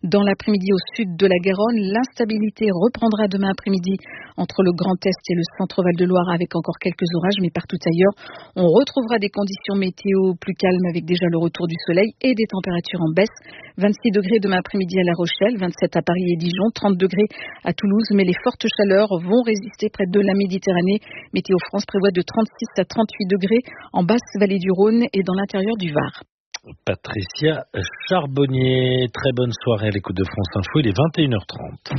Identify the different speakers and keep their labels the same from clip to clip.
Speaker 1: Dans l'après-midi au sud de la Garonne, l'instabilité reprendra demain après-midi entre le Grand Est et le centre-Val de Loire avec encore quelques orages, mais partout ailleurs, on retrouvera des conditions météo plus calmes avec déjà le retour du soleil et des températures en baisse. 26 degrés demain après-midi à La Rochelle, 27 à Paris et Dijon, 30 degrés à Toulouse, mais les fortes chaleurs vont résister près de la Méditerranée. Météo France prévoit de 36 à 38 degrés en basse vallée du Rhône et dans l'intérieur du Var.
Speaker 2: Patricia Charbonnier, très bonne soirée à l'écoute de France Info, il est 21h30.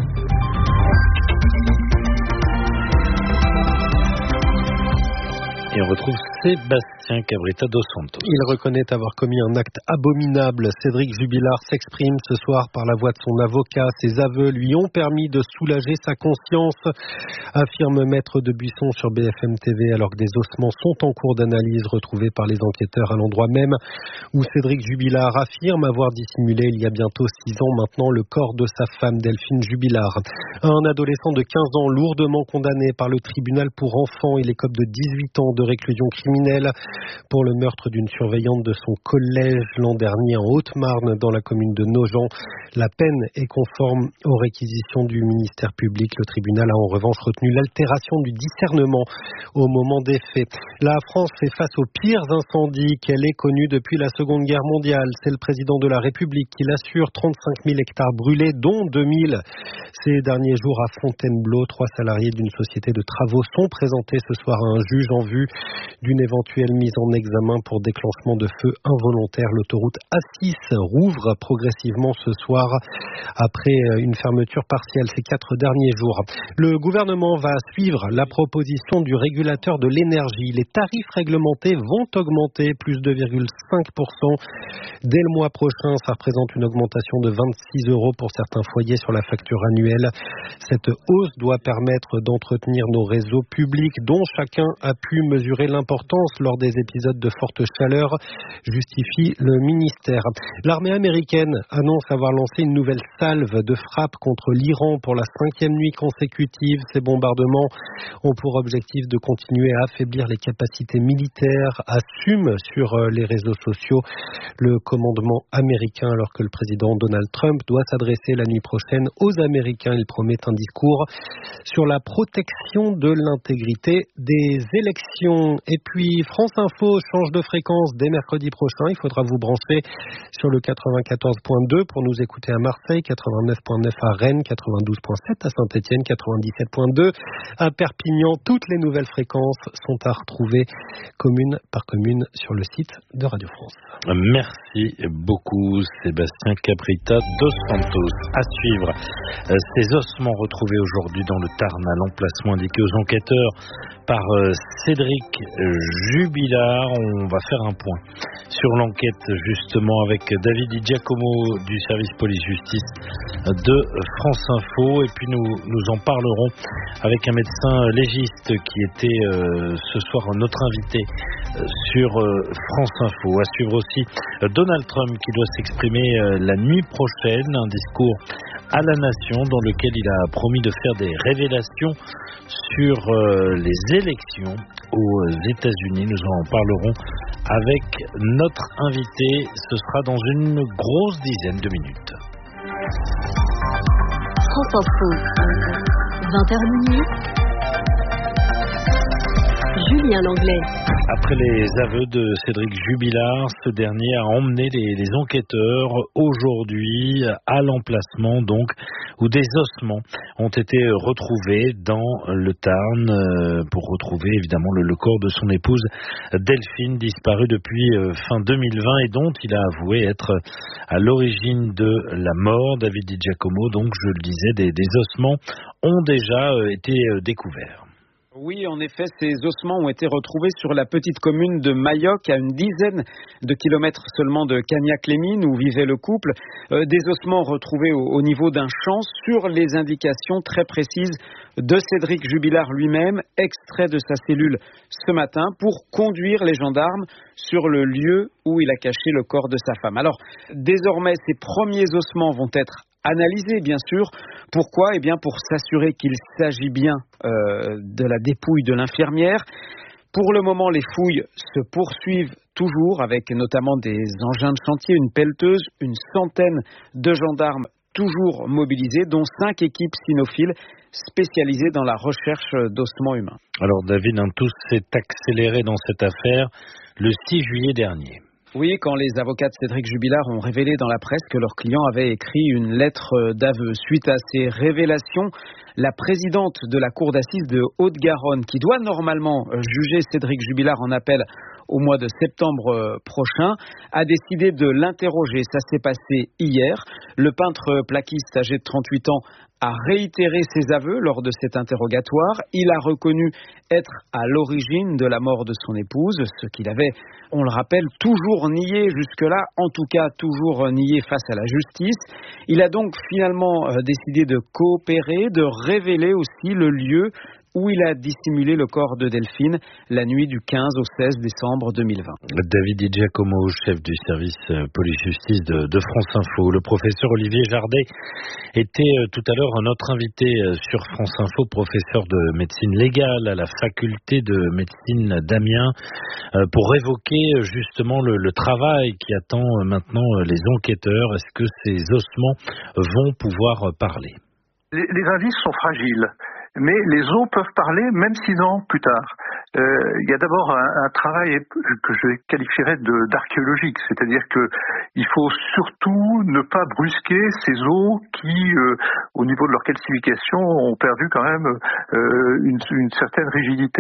Speaker 2: Et on retrouve Sébastien Cabrita dos Santos.
Speaker 3: Il reconnaît avoir commis un acte abominable. Cédric Jubilard s'exprime ce soir par la voix de son avocat. Ses aveux lui ont permis de soulager sa conscience, affirme Maître de Buisson sur BFM TV, alors que des ossements sont en cours d'analyse retrouvés par les enquêteurs à l'endroit même où Cédric Jubilard affirme avoir dissimulé il y a bientôt 6 ans maintenant le corps de sa femme Delphine Jubilard. Un adolescent de 15 ans lourdement condamné par le tribunal pour enfants. Il écope de 18 ans de réclusion criminelle pour le meurtre d'une surveillante de son collège l'an dernier en Haute-Marne dans la commune de Nogent. La peine est conforme aux réquisitions du ministère public. Le tribunal a en revanche retenu l'altération du discernement au moment des faits. La France fait face aux pires incendies qu'elle ait connus depuis la Seconde Guerre mondiale. C'est le président de la République qui l'assure, 35 000 hectares brûlés, dont 2000 ces derniers jours à Fontainebleau. 3 salariés d'une société de travaux sont présentés ce soir à un juge en vue d'une éventuelle mise en examen pour déclenchement de feu involontaire. L'autoroute A6 rouvre progressivement ce soir après une fermeture partielle ces 4 derniers jours. Le gouvernement va suivre la proposition du régulateur de l'énergie. Les tarifs réglementés vont augmenter plus de 2,5% dès le mois prochain. Ça représente une augmentation de 26 € pour certains foyers sur la facture annuelle. Cette hausse doit permettre d'entretenir nos réseaux publics dont chacun a pu mesurer l'importance lors des épisodes de forte chaleur, justifie le ministère. L'armée américaine annonce avoir lancé une nouvelle salve de frappe contre l'Iran pour la 5e nuit consécutive. Ces bombardements ont pour objectif de continuer à affaiblir les capacités militaires, assume sur les réseaux sociaux le commandement américain, alors que le président Donald Trump doit s'adresser la nuit prochaine aux Américains. Il promet un discours sur la protection de l'intégrité des élections. Et puis France Info change de fréquence dès mercredi prochain. Il faudra vous brancher sur le 94.2 pour nous écouter à Marseille, 89.9 à Rennes, 92.7 à Saint-Etienne, 97.2 à Perpignan. Toutes les nouvelles fréquences sont à retrouver commune par commune sur le site de Radio France.
Speaker 2: Merci beaucoup Sébastien Cabrita dos Santos. À suivre ces ossements retrouvés aujourd'hui dans le Tarn à l'emplacement indiqué aux enquêteurs par Cédric Jubilard. On va faire un point sur l'enquête justement avec David Di Giacomo du service police-justice de France Info, et puis nous en parlerons avec un médecin légiste qui était ce soir notre invité sur France Info. À suivre aussi Donald Trump qui doit s'exprimer la nuit prochaine, un discours à la nation dans lequel il a promis de faire des révélations sur les élections aux États-Unis. Nous en parlerons avec notre invité. Ce sera dans une grosse dizaine de minutes.
Speaker 4: France Info, 20h minuit. Julien Langlais.
Speaker 2: Après les aveux de Cédric Jubilard, ce dernier a emmené les enquêteurs aujourd'hui à l'emplacement donc où des ossements ont été retrouvés dans le Tarn pour retrouver évidemment le corps de son épouse Delphine, disparue depuis fin 2020 et dont il a avoué être à l'origine de la mort. David Di Giacomo, donc je le disais, des ossements ont déjà été découverts.
Speaker 5: Oui, en effet, ces ossements ont été retrouvés sur la petite commune de Mayoc, à une dizaine de kilomètres seulement de Cagnac-les-Mines, où vivait le couple. Des ossements retrouvés au niveau d'un champ, sur les indications très précises de Cédric Jubilard lui-même, extrait de sa cellule ce matin, pour conduire les gendarmes sur le lieu où il a caché le corps de sa femme. Alors, désormais, ces premiers ossements vont être analysés, bien sûr. Pourquoi ? Eh bien, pour s'assurer qu'il s'agit bien de la dépouille de l'infirmière. Pour le moment, les fouilles se poursuivent toujours, avec notamment des engins de chantier, une pelleteuse, une centaine de gendarmes toujours mobilisés, dont 5 équipes cynophiles spécialisées dans la recherche d'ossements humains.
Speaker 2: Alors David, tout s'est accéléré dans cette affaire le 6 juillet dernier.
Speaker 5: Oui, quand les avocats de Cédric Jubilard ont révélé dans la presse que leur client avait écrit une lettre d'aveu. Suite à ces révélations, la présidente de la cour d'assises de Haute-Garonne, qui doit normalement juger Cédric Jubilard en appel au mois de septembre prochain, a décidé de l'interroger. Ça s'est passé hier. Le peintre plaquiste âgé de 38 ans a réitéré ses aveux lors de cet interrogatoire. Il a reconnu être à l'origine de la mort de son épouse, ce qu'il avait, on le rappelle, toujours nié jusque-là, en tout cas toujours nié face à la justice. Il a donc finalement décidé de coopérer, de révéler aussi le lieu où il a dissimulé le corps de Delphine la nuit du 15 au 16 décembre 2020.
Speaker 2: David Di Giacomo, chef du service police-justice de France Info. Le professeur Olivier Jardet était tout à l'heure notre invité sur France Info, professeur de médecine légale à la faculté de médecine d'Amiens, pour évoquer justement le travail qui attend maintenant les enquêteurs. Est-ce que ces ossements vont pouvoir parler ?
Speaker 6: Les indices sont fragiles. Mais les os peuvent parler même 6 ans plus tard. Il y a d'abord un travail que je qualifierais d'archéologique, c'est-à-dire que il faut surtout ne pas brusquer ces os qui, au niveau de leur calcification, ont perdu quand même une certaine rigidité.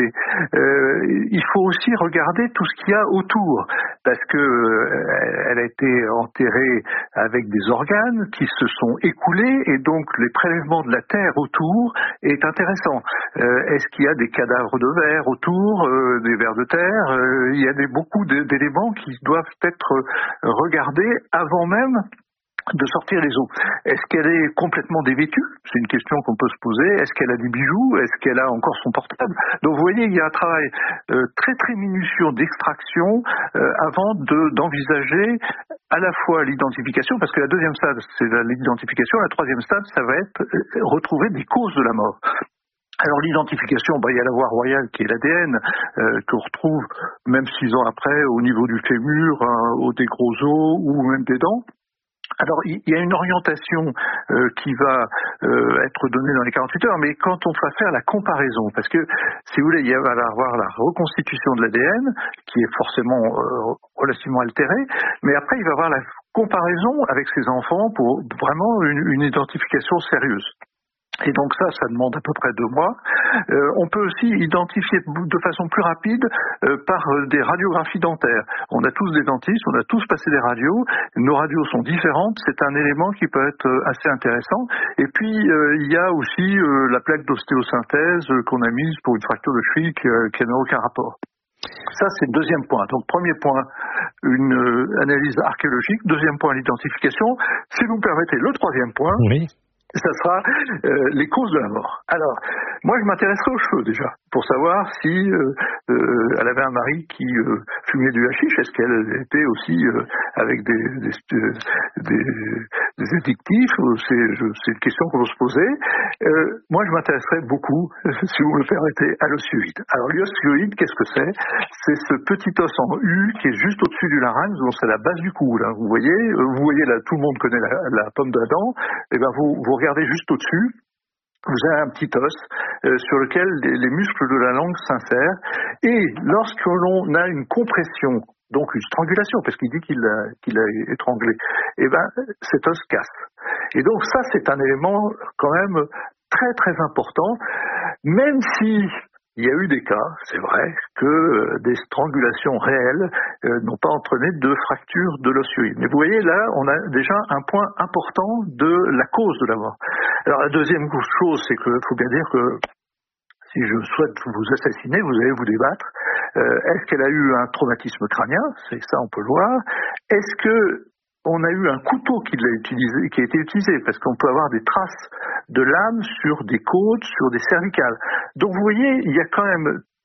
Speaker 6: Il faut aussi regarder tout ce qu'il y a autour, parce que elle a été enterrée avec des organes qui se sont écoulés, et donc les prélèvements de la terre autour est intéressant. Est-ce qu'il y a des cadavres de vers autour, des vers de terre? Il y a beaucoup d'éléments qui doivent être regardés avant même de sortir les os. Est-ce qu'elle est complètement dévêtue? C'est une question qu'on peut se poser. Est-ce qu'elle a des bijoux? Est-ce qu'elle a encore son portable? Donc vous voyez, il y a un travail très très minutieux d'extraction avant d'envisager à la fois l'identification, parce que la deuxième stade c'est l'identification, la troisième stade ça va être retrouver des causes de la mort. Alors l'identification, il y a la voie royale qui est l'ADN, qu'on retrouve même 6 ans après au niveau du fémur, des gros os ou même des dents. Alors il y a une orientation qui va être donnée dans les 48 heures, mais quand on va faire la comparaison, parce que si vous voulez, il va y avoir la reconstitution de l'ADN qui est forcément relativement altérée, mais après il va y avoir la comparaison avec ses enfants pour vraiment une identification sérieuse. Et donc ça demande à peu près 2 mois. On peut aussi identifier de façon plus rapide par des radiographies dentaires. On a tous des dentistes, on a tous passé des radios. Nos radios sont différentes. C'est un élément qui peut être assez intéressant. Et puis il y a aussi la plaque d'ostéosynthèse qu'on a mise pour une fracture de cheville qui n'a aucun rapport. Ça, c'est le deuxième point. Donc, premier point, une analyse archéologique. Deuxième point, l'identification. Si vous me permettez, le troisième point.
Speaker 2: Oui.
Speaker 6: Ça sera les causes de la mort. Alors, moi, je m'intéresserai aux cheveux déjà, pour savoir si elle avait un mari qui fumait du hashish. Est-ce qu'elle était aussi avec des addictifs? C'est une question qu'on peut se poser. Moi, je m'intéresserai beaucoup, si vous me le permettez, à l'osioïde. Alors, l'osioïde, qu'est-ce que c'est? C'est ce petit os en U qui est juste au-dessus du larynx, donc c'est la base du cou. Là. Vous voyez là, tout le monde connaît la pomme d'Adam. Et ben, vous regardez juste au-dessus, vous avez un petit os sur lequel les muscles de la langue s'insèrent, et lorsque l'on a une compression, donc une strangulation, parce qu'il dit qu'il a étranglé, et ben cet os casse. Et donc ça, c'est un élément quand même très très important, même si il y a eu des cas, c'est vrai, que des strangulations réelles n'ont pas entraîné de fracture de l'osioïde. Mais vous voyez, là, on a déjà un point important de la cause de la mort. Alors, la deuxième chose, c'est qu'il faut bien dire que si je souhaite vous assassiner, vous allez vous débattre. Est-ce qu'elle a eu un traumatisme crânien? C'est ça, on peut le voir. Est-ce que on a eu un couteau qui a été utilisé, parce qu'on peut avoir des traces de lame sur des côtes, sur des cervicales. Donc vous voyez, il y a quand même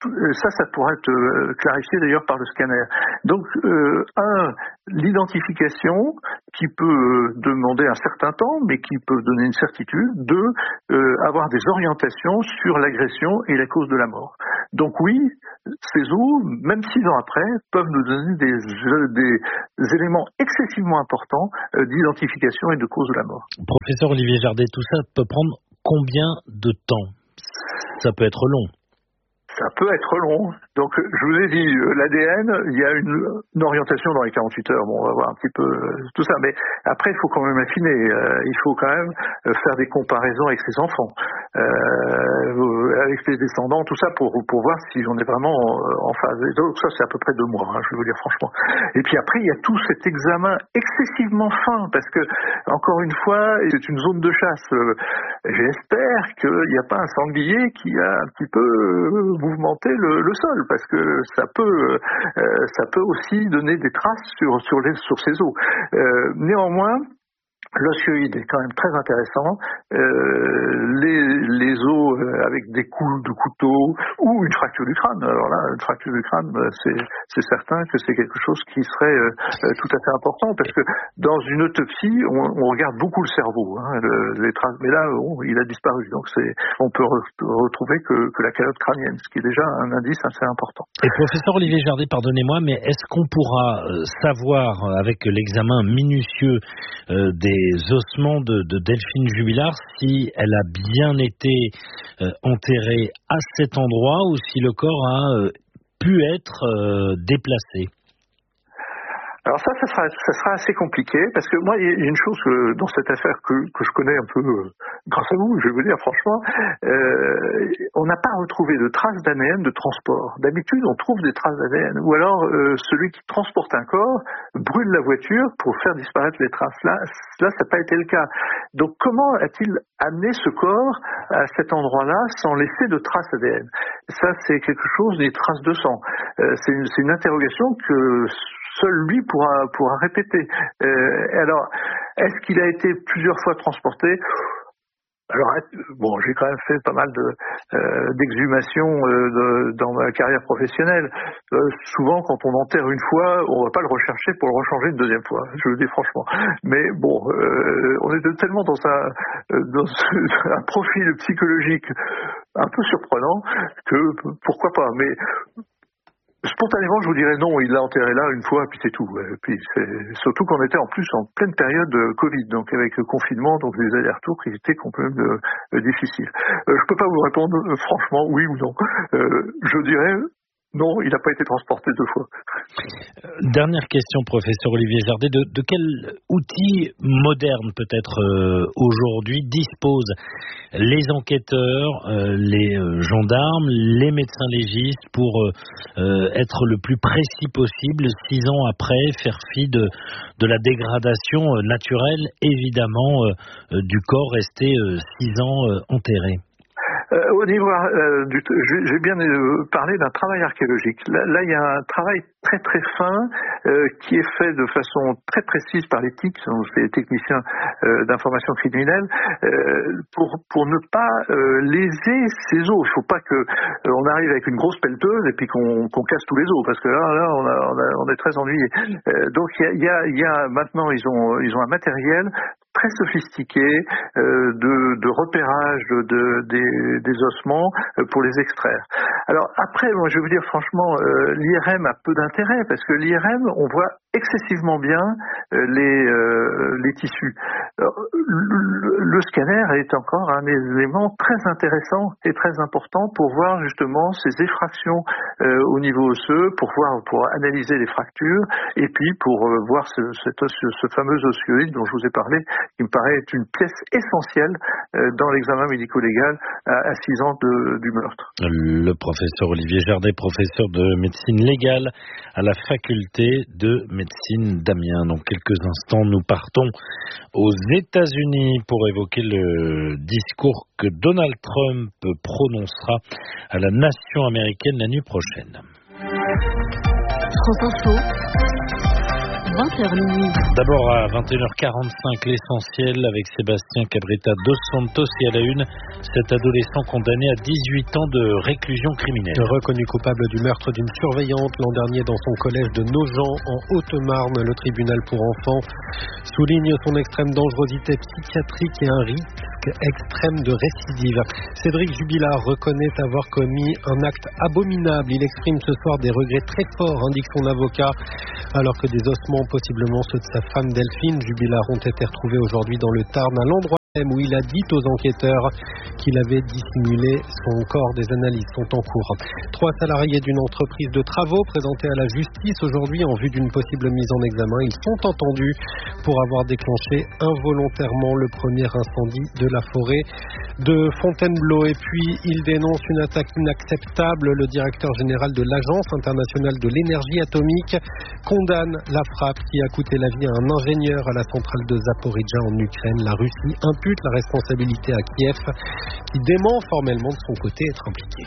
Speaker 6: ça pourrait être clarifié d'ailleurs par le scanner. Donc, l'identification qui peut demander un certain temps, mais qui peut donner une certitude. 2, avoir des orientations sur l'agression et la cause de la mort. Donc oui, ces os, même 6 ans après, peuvent nous donner des éléments excessivement importants d'identification et de cause de la mort.
Speaker 2: Professeur Olivier Jardet, tout ça peut prendre combien de temps ? Ça peut être long.
Speaker 6: Ça peut être long. Donc, je vous ai dit, l'ADN, il y a une orientation dans les 48 heures. Bon, on va voir un petit peu tout ça. Mais après, il faut quand même affiner. Il faut quand même faire des comparaisons avec ses enfants, avec ses descendants, tout ça pour voir si on est vraiment en phase. Et donc, ça, c'est à peu près 2 mois, je vais vous dire franchement. Et puis après, il y a tout cet examen excessivement fin, parce que, encore une fois, c'est une zone de chasse. J'espère qu'il n'y a pas un sanglier qui a un petit peu mouvementer le sol, parce que ça peut aussi donner des traces sur ces os. Néanmoins, l'osioïde est quand même très intéressant. Les os avec des coups de couteau ou une fracture du crâne. Alors là, une fracture du crâne, c'est certain que c'est quelque chose qui serait tout à fait important, parce que dans une autopsie, on regarde beaucoup le cerveau, les traces. Mais là, il a disparu. Donc on peut retrouver que la calotte crânienne, ce qui est déjà un indice assez important.
Speaker 2: Et professeur Olivier Jardet, pardonnez-moi, mais est-ce qu'on pourra savoir avec l'examen minutieux des ossements de Delphine Jubilard si elle a bien été enterrée à cet endroit ou si le corps a pu être déplacé?
Speaker 6: Alors ça sera assez compliqué, parce que moi, il y a une chose dans cette affaire que je connais un peu grâce à vous, je vais vous dire franchement, on n'a pas retrouvé de traces d'ADN de transport. D'habitude, on trouve des traces d'ADN, ou alors celui qui transporte un corps brûle la voiture pour faire disparaître les traces. Là, ça n'a pas été le cas. Donc comment a-t-il amené ce corps à cet endroit-là sans laisser de traces ADN? Ça, c'est quelque chose, des traces de sang. C'est une interrogation que seul lui pourra répéter. Alors, est-ce qu'il a été plusieurs fois transporté? Alors, bon, j'ai quand même fait pas mal d'exhumations dans ma carrière professionnelle. Souvent, quand on enterre une fois, on va pas le rechercher pour le rechanger une deuxième fois. Je le dis franchement. Mais bon, on est tellement dans un profil psychologique un peu surprenant que pourquoi pas. Mais spontanément, je vous dirais non, il l'a enterré là une fois, puis c'est tout. Et puis surtout qu'on était en plus en pleine période de Covid, donc avec le confinement, donc les allers-retours qui étaient quand même difficiles. Je peux pas vous répondre franchement oui ou non. Je dirais non, il n'a pas été transporté 2 fois.
Speaker 2: Dernière question, professeur Olivier Jardet. De quel outil moderne peut-être aujourd'hui disposent les enquêteurs, les gendarmes, les médecins légistes pour être le plus précis possible 6 ans après, faire fi de la dégradation naturelle, évidemment, du corps resté 6 ans enterré?
Speaker 6: Au niveau j'ai bien parlé d'un travail archéologique. Là, il y a un travail très très fin qui est fait de façon très précise par les TIC, c'est les techniciens d'information criminelle, pour ne pas léser ces os. Il ne faut pas que on arrive avec une grosse pelleteuse et puis qu'on casse tous les os, parce que là on est très ennuyé. Donc il y a maintenant ils ont un matériel très sophistiqué de repérage des ossements pour les extraire. Alors après, moi je vais vous dire franchement, l'IRM a peu d'intérêt, parce que l'IRM, on voit excessivement bien les tissus. Alors, le scanner est encore un élément très intéressant et très important pour voir justement ces effractions au niveau osseux, pour analyser les fractures, et puis pour voir ce fameux osioïde dont je vous ai parlé, qui me paraît être une pièce essentielle dans l'examen médico-légal à 6 ans du meurtre.
Speaker 2: Le professeur Olivier Jardet, professeur de médecine légale à la faculté de médecine d'Amiens. Dans quelques instants, nous partons aux États-Unis pour évoquer le discours que Donald Trump prononcera à la nation américaine la nuit prochaine.
Speaker 4: France Info, 20h minuit.
Speaker 2: D'abord à 21h45, l'essentiel avec Sébastien Cabrita dos Santos et à la une, cet adolescent condamné à 18 ans de réclusion criminelle.
Speaker 3: Reconnu coupable du meurtre d'une surveillante l'an dernier dans son collège de Nogent en Haute-Marne, le tribunal pour enfants souligne son extrême dangerosité psychiatrique et un risque extrême de récidive. Cédric Jubilard reconnaît avoir commis un acte abominable. Il exprime ce soir des regrets très forts, indique son avocat, alors que des ossements, possiblement ceux de sa femme Delphine Jubilard, ont été retrouvés aujourd'hui dans le Tarn, à l'endroit même où il a dit aux enquêteurs qu'il avait dissimulé son corps. Des analyses sont en cours. 3 salariés d'une entreprise de travaux présentés à la justice aujourd'hui en vue d'une possible mise en examen. Ils sont entendus pour avoir déclenché involontairement le premier incendie de la forêt de Fontainebleau. Et puis, il dénonce une attaque inacceptable. Le directeur général de l'Agence internationale de l'énergie atomique condamne la frappe qui a coûté la vie à un ingénieur à la centrale de Zaporijia en Ukraine. La Russie impute la responsabilité à Kiev, qui dément formellement de son côté être impliqué.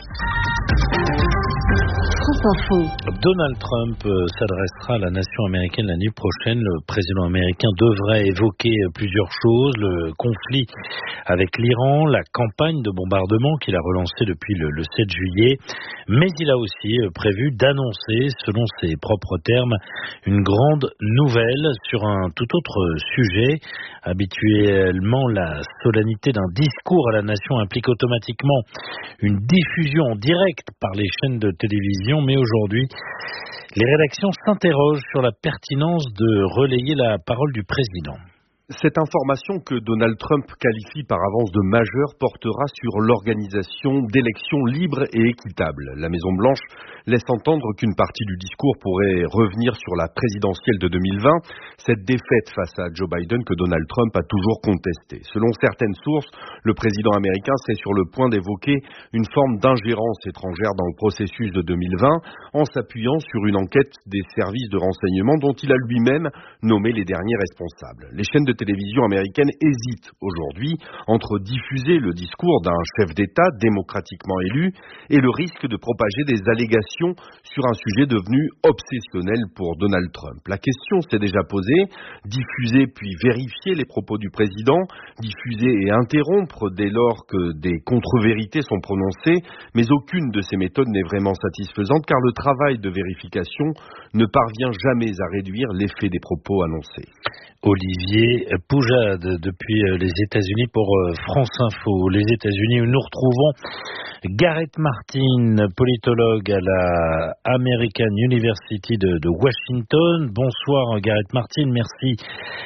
Speaker 2: Donald Trump s'adressera à la nation américaine la nuit prochaine. Le président américain devrait évoquer plusieurs choses: le conflit avec l'Iran, la campagne de bombardement qu'il a relancée depuis le 7 juillet, mais il a aussi prévu d'annoncer, selon ses propres termes, une grande nouvelle sur un tout autre sujet. Habituellement, la solennité d'un discours à la nation implique automatiquement une diffusion en direct par les chaînes de télévision, mais aujourd'hui, les rédactions s'interrogent sur la pertinence de relayer la parole du président.
Speaker 7: Cette information que Donald Trump qualifie par avance de majeure portera sur l'organisation d'élections libres et équitables. La Maison-Blanche laisse entendre qu'une partie du discours pourrait revenir sur la présidentielle de 2020, cette défaite face à Joe Biden que Donald Trump a toujours contestée. Selon certaines sources, le président américain serait sur le point d'évoquer une forme d'ingérence étrangère dans le processus de 2020 en s'appuyant sur une enquête des services de renseignement dont il a lui-même nommé les derniers responsables. Les chaînes de télévision américaine hésite aujourd'hui entre diffuser le discours d'un chef d'État démocratiquement élu et le risque de propager des allégations sur un sujet devenu obsessionnel pour Donald Trump. La question s'est déjà posée: diffuser puis vérifier les propos du président, diffuser et interrompre dès lors que des contre-vérités sont prononcées, mais aucune de ces méthodes n'est vraiment satisfaisante car le travail de vérification ne parvient jamais à réduire l'effet des propos annoncés.
Speaker 2: Olivier Poujade depuis les États-Unis pour France Info. Les États-Unis où nous retrouvons Gareth Martin, politologue à la American University de Washington. Bonsoir Gareth Martin, merci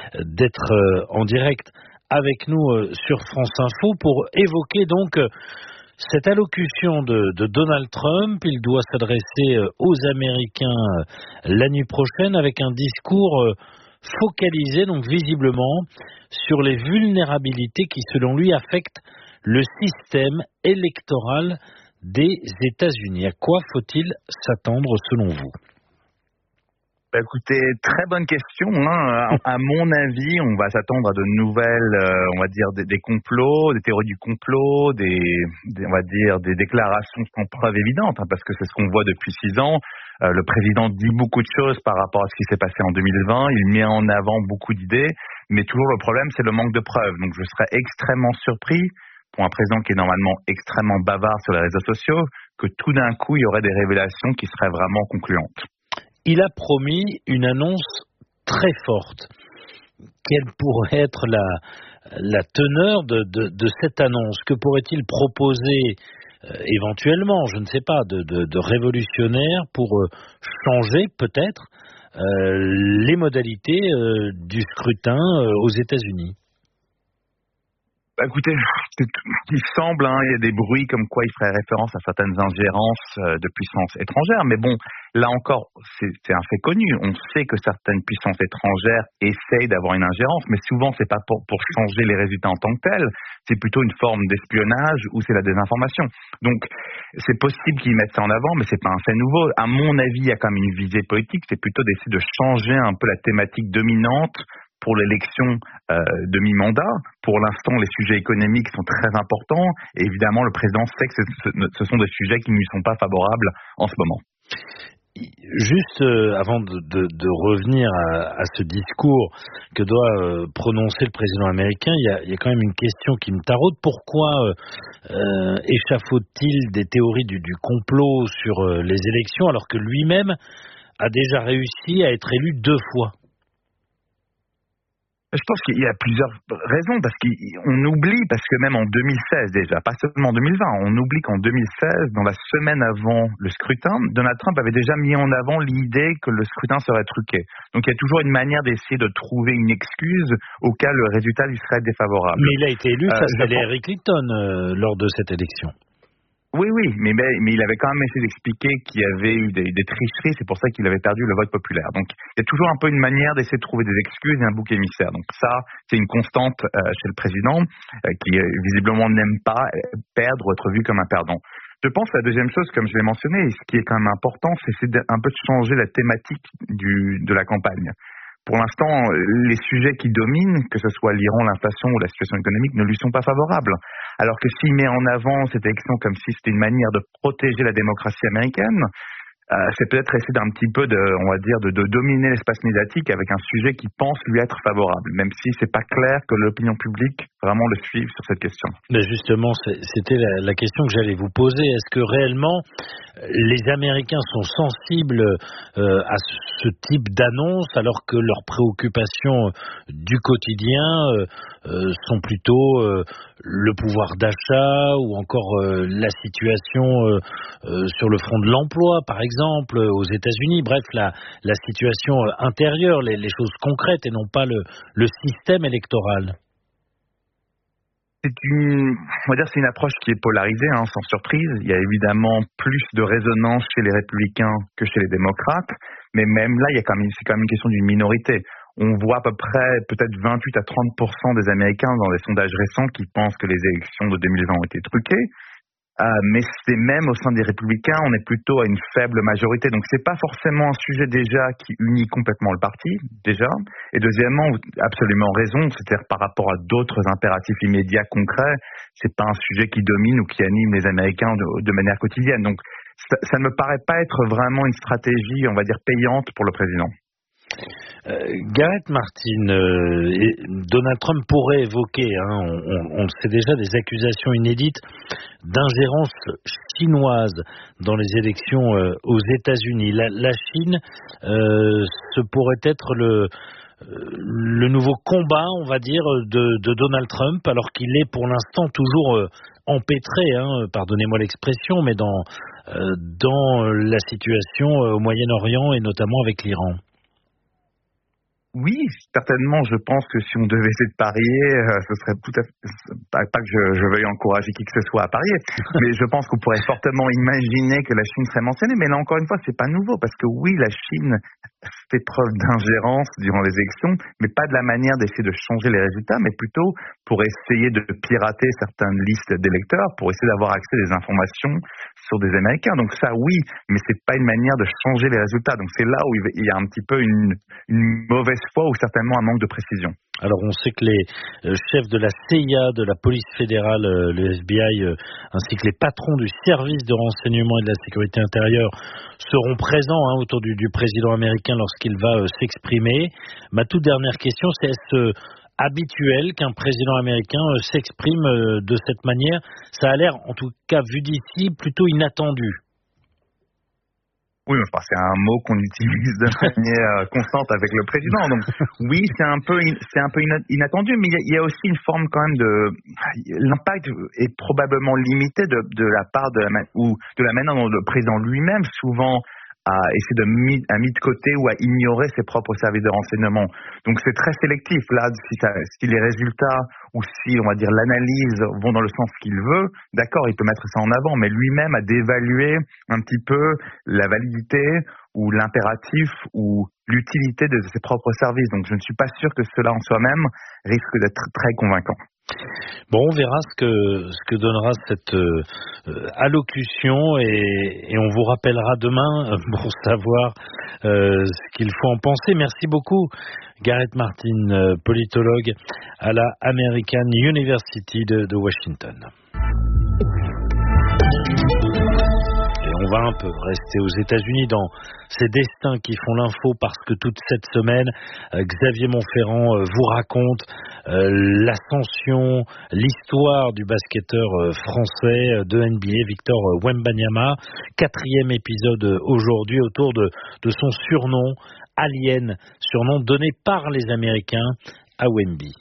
Speaker 2: d'être en direct avec nous sur France Info pour évoquer donc cette allocution de Donald Trump. Il doit s'adresser aux Américains la nuit prochaine avec un discours focalisé donc visiblement sur les vulnérabilités qui selon lui affectent le système électoral des États-Unis. À quoi faut-il s'attendre selon vous ?
Speaker 8: Écoutez, très bonne question. À mon avis, on va s'attendre à de nouvelles, on va dire des complots, des théories du complot, on va dire des déclarations sans preuve évidente, parce que c'est ce qu'on voit depuis 6 ans. Le président dit beaucoup de choses par rapport à ce qui s'est passé en 2020. Il met en avant beaucoup d'idées, mais toujours le problème, c'est le manque de preuves. Donc, je serais extrêmement surpris pour un président qui est normalement extrêmement bavard sur les réseaux sociaux, que tout d'un coup, il y aurait des révélations qui seraient vraiment concluantes.
Speaker 2: Il a promis une annonce très forte. Quelle pourrait être la teneur de cette annonce? Que pourrait-il proposer éventuellement, je ne sais pas, de révolutionnaire pour changer peut-être les modalités du scrutin aux États-Unis?
Speaker 8: Écoutez, il semble, il y a des bruits comme quoi il ferait référence à certaines ingérences de puissances étrangères, mais bon, là encore, c'est un fait connu. On sait que certaines puissances étrangères essayent d'avoir une ingérence, mais souvent c'est pas pour changer les résultats en tant que tels, c'est plutôt une forme d'espionnage ou c'est la désinformation. Donc, c'est possible qu'ils mettent ça en avant, mais c'est pas un fait nouveau. À mon avis, il y a quand même une visée politique, c'est plutôt d'essayer de changer un peu la thématique dominante pour l'élection de mi-mandat. Pour l'instant, les sujets économiques sont très importants et évidemment, le président sait que ce sont des sujets qui ne lui sont pas favorables en ce moment.
Speaker 2: Juste avant de revenir à ce discours que doit prononcer le président américain, il y a quand même une question qui me taraude. Pourquoi échafaude-t-il des théories du complot sur les élections alors que lui-même a déjà réussi à être élu 2 fois?
Speaker 8: Je pense qu'il y a plusieurs raisons, parce qu'on oublie, parce que même en 2016 déjà, pas seulement en 2020, on oublie qu'en 2016, dans la semaine avant le scrutin, Donald Trump avait déjà mis en avant l'idée que le scrutin serait truqué. Donc il y a toujours une manière d'essayer de trouver une excuse au cas le résultat lui serait défavorable.
Speaker 2: Mais il a été élu face à Hillary Clinton lors de cette élection.
Speaker 8: Oui, mais il avait quand même essayé d'expliquer qu'il y avait eu des tricheries, c'est pour ça qu'il avait perdu le vote populaire. Donc, il y a toujours un peu une manière d'essayer de trouver des excuses et un bouc émissaire. Donc ça, c'est une constante chez le président, qui visiblement n'aime pas perdre ou être vu comme un perdant. Je pense que la deuxième chose, comme je l'ai mentionné, et ce qui est quand même important, c'est un peu de changer la thématique de la campagne. Pour l'instant, les sujets qui dominent, que ce soit l'Iran, l'inflation ou la situation économique, ne lui sont pas favorables. Alors que s'il met en avant cette élection comme si c'était une manière de protéger la démocratie américaine, c'est peut-être essayer d'un petit peu de dominer l'espace médiatique avec un sujet qui pense lui être favorable, même si c'est pas clair que l'opinion publique vraiment le suive sur cette question.
Speaker 2: Mais justement, c'était la question que j'allais vous poser. Est-ce que réellement les Américains sont sensibles à ce type d'annonce alors que leurs préoccupations du quotidien sont plutôt le pouvoir d'achat ou encore la situation sur le front de l'emploi, par exemple, aux États-Unis. Bref, la situation intérieure, les choses concrètes et non pas le système électoral.
Speaker 8: C'est une approche qui est polarisée, sans surprise. Il y a évidemment plus de résonance chez les républicains que chez les démocrates, mais même là, c'est quand même une question d'une minorité. On voit à peu près peut-être 28 à 30% des Américains dans les sondages récents qui pensent que les élections de 2020 ont été truquées. Mais c'est même au sein des républicains, on est plutôt à une faible majorité. Donc c'est pas forcément un sujet déjà qui unit complètement le parti, déjà. Et deuxièmement, vous avez absolument raison, c'est-à-dire par rapport à d'autres impératifs immédiats concrets, c'est pas un sujet qui domine ou qui anime les Américains de manière quotidienne. Donc ça ne me paraît pas être vraiment une stratégie, on va dire, payante pour le président.
Speaker 2: Gareth Martin, Donald Trump pourrait évoquer, on le sait déjà, des accusations inédites d'ingérence chinoise dans les élections aux États-Unis. La Chine, ce pourrait être le nouveau combat, on va dire, de Donald Trump, alors qu'il est pour l'instant toujours empêtré, pardonnez-moi l'expression, mais dans la situation au Moyen-Orient et notamment avec l'Iran.
Speaker 8: Oui, certainement. Je pense que si on devait essayer de parier, ce serait tout à fait pas que je veuille encourager qui que ce soit à parier, mais je pense qu'on pourrait fortement imaginer que la Chine serait mentionnée. Mais là, encore une fois, c'est pas nouveau parce que oui, la Chine fait preuve d'ingérence durant les élections, mais pas de la manière d'essayer de changer les résultats, mais plutôt pour essayer de pirater certaines listes d'électeurs, pour essayer d'avoir accès à des informations sur des Américains. Donc ça, oui, mais c'est pas une manière de changer les résultats. Donc c'est là où il y a un petit peu une mauvaise foi ou certainement un manque de précision.
Speaker 2: Alors on sait que les chefs de la CIA, de la police fédérale, le FBI, ainsi que les patrons du service de renseignement et de la sécurité intérieure seront présents autour du président américain lorsqu'il va s'exprimer. Ma toute dernière question, c'est est-ce habituel qu'un président américain s'exprime de cette manière? Ça a l'air, en tout cas vu d'ici, plutôt inattendu.
Speaker 8: Oui, c'est un mot qu'on utilise de manière constante avec le président. Donc oui, c'est un peu inattendu, mais il y a aussi une forme quand même l'impact est probablement limité de la part de la manière dont le président lui-même souvent a essayé mis de côté ou à ignorer ses propres services de renseignement. Donc c'est très sélectif. Là, si les résultats ou si, on va dire, l'analyse vont dans le sens qu'il veut, d'accord, il peut mettre ça en avant, mais lui-même a d'évaluer un petit peu la validité ou l'impératif ou l'utilité de ses propres services. Donc je ne suis pas sûr que cela en soi-même risque d'être très convaincant.
Speaker 2: Bon, on verra ce que donnera cette allocution et on vous rappellera demain pour savoir ce qu'il faut en penser. Merci beaucoup, Gareth Martin, politologue à la American University de Washington. on va un peu rester aux États-Unis dans ces destins qui font l'info parce que toute cette semaine, Xavier Monferrand vous raconte l'ascension, l'histoire du basketteur français de NBA, Victor Wembanyama. 4e épisode aujourd'hui autour de son surnom, Alien, surnom donné par les Américains à Wemby.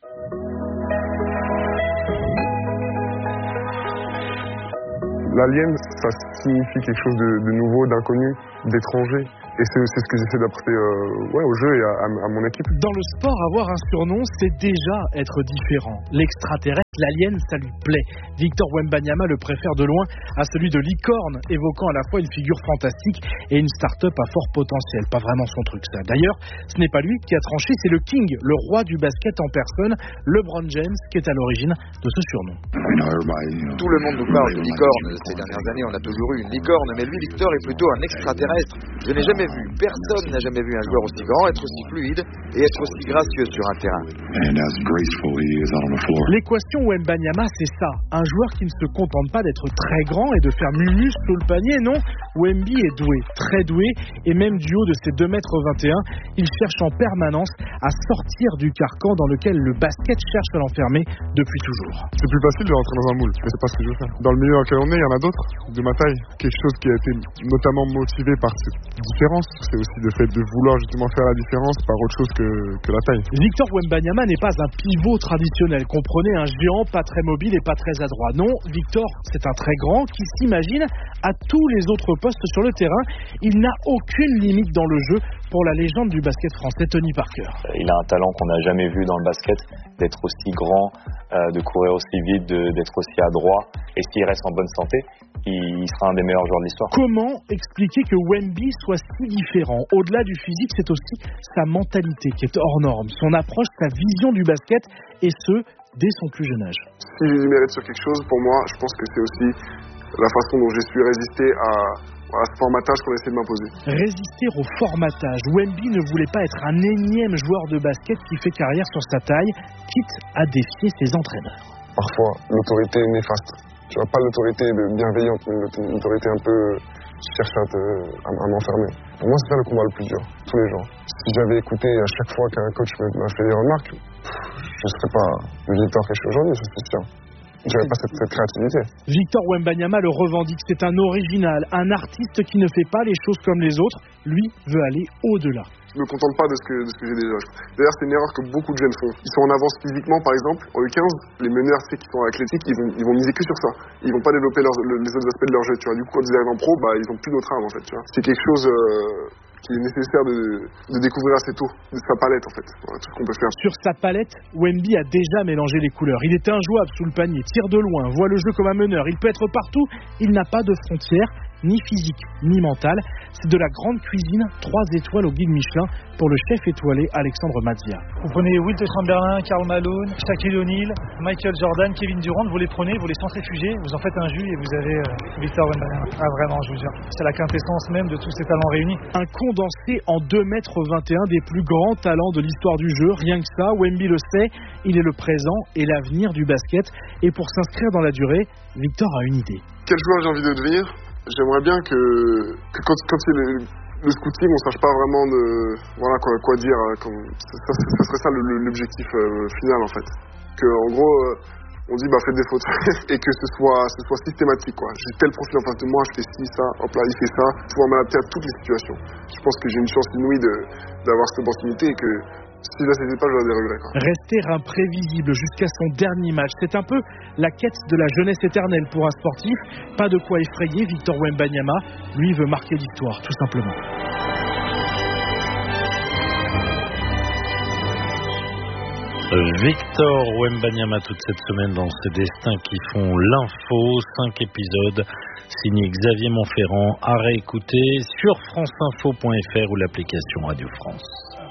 Speaker 9: L'alien, ça signifie quelque chose de nouveau, d'inconnu, d'étranger. Et c'est ce que j'essaie d'apporter au jeu et à mon équipe.
Speaker 10: Dans le sport, avoir un surnom, c'est déjà être différent. L'extraterrestre, l'alien, ça lui plaît. Victor Wembanyama le préfère de loin à celui de licorne, évoquant à la fois une figure fantastique et une start-up à fort potentiel. Pas vraiment son truc, ça. D'ailleurs, ce n'est pas lui qui a tranché, c'est le King, le roi du basket en personne, LeBron James, qui est à l'origine de ce surnom.
Speaker 11: Tout le monde nous parle de licorne. Ces dernières années, on a toujours eu une licorne, mais lui, Victor, est plutôt un extraterrestre. Je n'ai jamais vu, personne n'a jamais vu un joueur aussi grand, être aussi fluide et être aussi gracieux sur un terrain.
Speaker 10: L'équation Wembanyama, c'est ça. Un joueur qui ne se contente pas d'être très grand et de faire mumus sous le panier, non. Wemby est doué, très doué, et même du haut de ses 2,21 m, il cherche en permanence à sortir du carcan dans lequel le basket cherche à l'enfermer depuis toujours.
Speaker 9: C'est plus facile de rentrer dans un moule, mais c'est pas ce que je veux faire. Dans le milieu dans lequel on est, il y en a d'autres de ma taille. Quelque chose qui a été notamment motivé par cette différence, c'est aussi le fait de vouloir justement faire la différence par autre chose que la taille.
Speaker 10: Victor Wembanyama n'est pas un pivot traditionnel, comprenez, un géant pas très mobile et pas très adroit. Non, Victor, c'est un très grand qui s'imagine à tous les autres postes sur le terrain. Il n'a aucune limite dans le jeu pour la légende du basket français, Tony Parker.
Speaker 12: Il a un talent qu'on n'a jamais vu dans le basket, d'être aussi grand, de courir aussi vite, d'être aussi adroit. Et s'il reste en bonne santé, il sera un des meilleurs joueurs de l'histoire.
Speaker 10: Comment expliquer que Wemby soit si différent? Au-delà du physique, c'est aussi sa mentalité qui est hors norme, son approche, sa vision du basket, et ce, dès son plus jeune âge.
Speaker 9: Si je lui mérite sur quelque chose, pour moi, je pense que c'est aussi la façon dont j'ai su résister à ce formatage qu'on essaie de m'imposer.
Speaker 10: Résister au formatage. Wemby ne voulait pas être un énième joueur de basket qui fait carrière sur sa taille, quitte à défier ses entraîneurs.
Speaker 9: Parfois, l'autorité est néfaste. Tu vois, pas l'autorité bienveillante, mais l'autorité un peu qui cherche à m'enfermer. Pour moi, c'est ça le combat le plus dur, tous les jours. Si j'avais écouté à chaque fois qu'un coach m'a fait des remarques, je ne serais pas le Victor que je suis aujourd'hui, ça c'est sûr. Je n'avais pas cette créativité.
Speaker 10: Victor Wembanyama le revendique, c'est un original, un artiste qui ne fait pas les choses comme les autres. Lui veut aller au-delà.
Speaker 9: Je ne me contente pas de ce que j'ai déjà. D'ailleurs, c'est une erreur que beaucoup de jeunes font. Ils sont en avance physiquement, par exemple. En U15, les meneurs qui sont athlétiques, ils vont miser que sur ça. Ils vont pas développer les autres aspects de leur jeu. Tu vois. Du coup, quand ils arrivent en pro, ils ont plus d'autres armes en fait. Tu vois. C'est quelque chose qui est nécessaire de découvrir assez tôt, de sa palette en fait. Voilà, tout ce qu'on peut faire.
Speaker 10: Sur sa palette, Wemby a déjà mélangé les couleurs. Il est injouable sous le panier, tire de loin, voit le jeu comme un meneur. Il peut être partout. Il n'a pas de frontières, ni physique, ni mentale. C'est de la grande cuisine, 3 étoiles au guide Michelin pour le chef étoilé Alexandre Mazzia.
Speaker 13: Vous prenez Wilt Chamberlain, Karl Malone, Shaquille O'Neal, Michael Jordan, Kevin Durant, vous les prenez, vous les centrifugez, vous en faites un jus et vous avez Victor Wembanyama. Ah vraiment, je vous jure. C'est la quintessence même de tous ces talents réunis.
Speaker 10: Un condensé en 2,21 m des plus grands talents de l'histoire du jeu. Rien que ça, Wemby le sait, il est le présent et l'avenir du basket. Et pour s'inscrire dans la durée, Victor a une idée.
Speaker 9: Quel joueur j'ai envie de devenir? J'aimerais bien que quand il y a le scouting, on sache pas vraiment quoi dire. Ça serait ça l'objectif final en fait. Que en gros, on dit faites des fautes et que ce soit systématique quoi. J'ai tel profil en face de moi, je fais ci, ça, hop là, il fait ça. Pouvoir m'adapter à toutes les situations. Je pense que j'ai une chance inouïe d'avoir cette opportunité et que si là c'était pas, j'aurais des regrets quoi.
Speaker 10: Rester imprévisible jusqu'à son dernier match, c'est un peu la quête de la jeunesse éternelle pour un sportif. Pas de quoi effrayer Victor Wembanyama. Lui veut marquer l'histoire, tout simplement.
Speaker 2: Victor Wembanyama toute cette semaine dans ses destins qui font l'info, 5 épisodes signé Xavier Monferrand à réécouter sur franceinfo.fr ou l'application Radio France.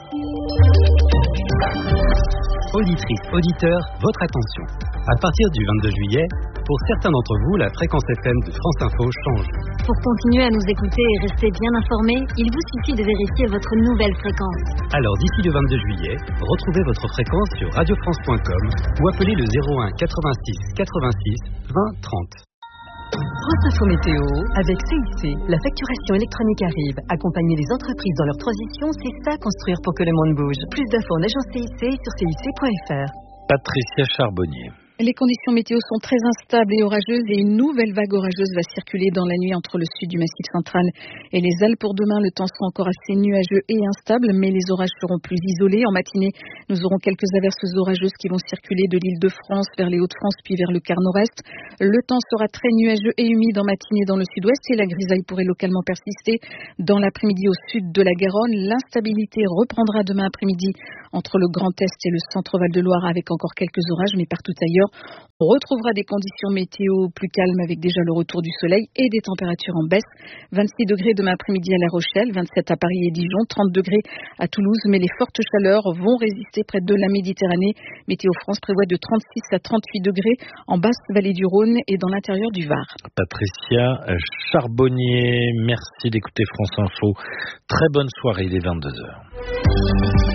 Speaker 14: Auditrices, auditeurs, votre attention. À partir du 22 juillet, pour certains d'entre vous, la fréquence FM de France Info change.
Speaker 4: Pour continuer à nous écouter et rester bien informés, il vous suffit de vérifier votre nouvelle fréquence.
Speaker 14: Alors d'ici le 22 juillet, retrouvez votre fréquence sur radiofrance.com ou appelez le 01 86 86 20 30.
Speaker 15: France Info Météo avec CIC. La facturation électronique arrive. Accompagner les entreprises dans leur transition, c'est ça construire pour que le monde bouge. Plus d'infos en agence CIC sur cic.fr.
Speaker 2: Patricia Charbonnier.
Speaker 1: Les conditions météo sont très instables et orageuses et une nouvelle vague orageuse va circuler dans la nuit entre le sud du Massif central et les Alpes. Pour demain, le temps sera encore assez nuageux et instable, mais les orages seront plus isolés. En matinée, nous aurons quelques averses orageuses qui vont circuler de l'Île-de-France vers les Hauts-de-France puis vers le quart nord-est. Le temps sera très nuageux et humide en matinée dans le sud-ouest et la grisaille pourrait localement persister dans l'après-midi au sud de la Garonne. L'instabilité reprendra demain après-midi entre le Grand Est et le centre-Val de Loire avec encore quelques orages, mais partout ailleurs, on retrouvera des conditions météo plus calmes avec déjà le retour du soleil et des températures en baisse. 26 degrés demain après-midi à La Rochelle, 27 à Paris et Dijon, 30 degrés à Toulouse, mais les fortes chaleurs vont résister près de la Méditerranée. Météo France prévoit de 36 à 38 degrés en basse vallée du Rhône et dans l'intérieur du Var.
Speaker 2: Patricia Charbonnier, merci d'écouter France Info. Très bonne soirée, il est 22h.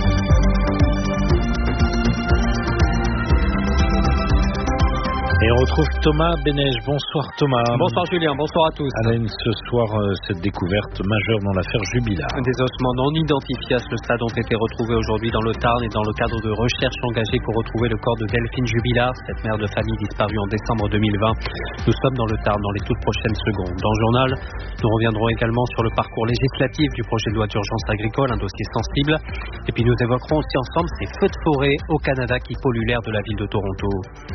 Speaker 2: Et on retrouve Thomas Bénège. Bonsoir Thomas.
Speaker 16: Bonsoir Julien, bonsoir à tous.
Speaker 2: À la une ce soir, cette découverte majeure dans l'affaire Jubilard.
Speaker 16: Des ossements non identifiés à ce stade ont été retrouvés aujourd'hui dans le Tarn et dans le cadre de recherches engagées pour retrouver le corps de Delphine Jubilard, cette mère de famille disparue en décembre 2020. Nous sommes dans le Tarn dans les toutes prochaines secondes. Dans le journal, nous reviendrons également sur le parcours législatif du projet de loi d'urgence agricole, un dossier sensible. Et puis nous évoquerons aussi ensemble ces feux de forêt au Canada qui polluent l'air de la ville de Toronto.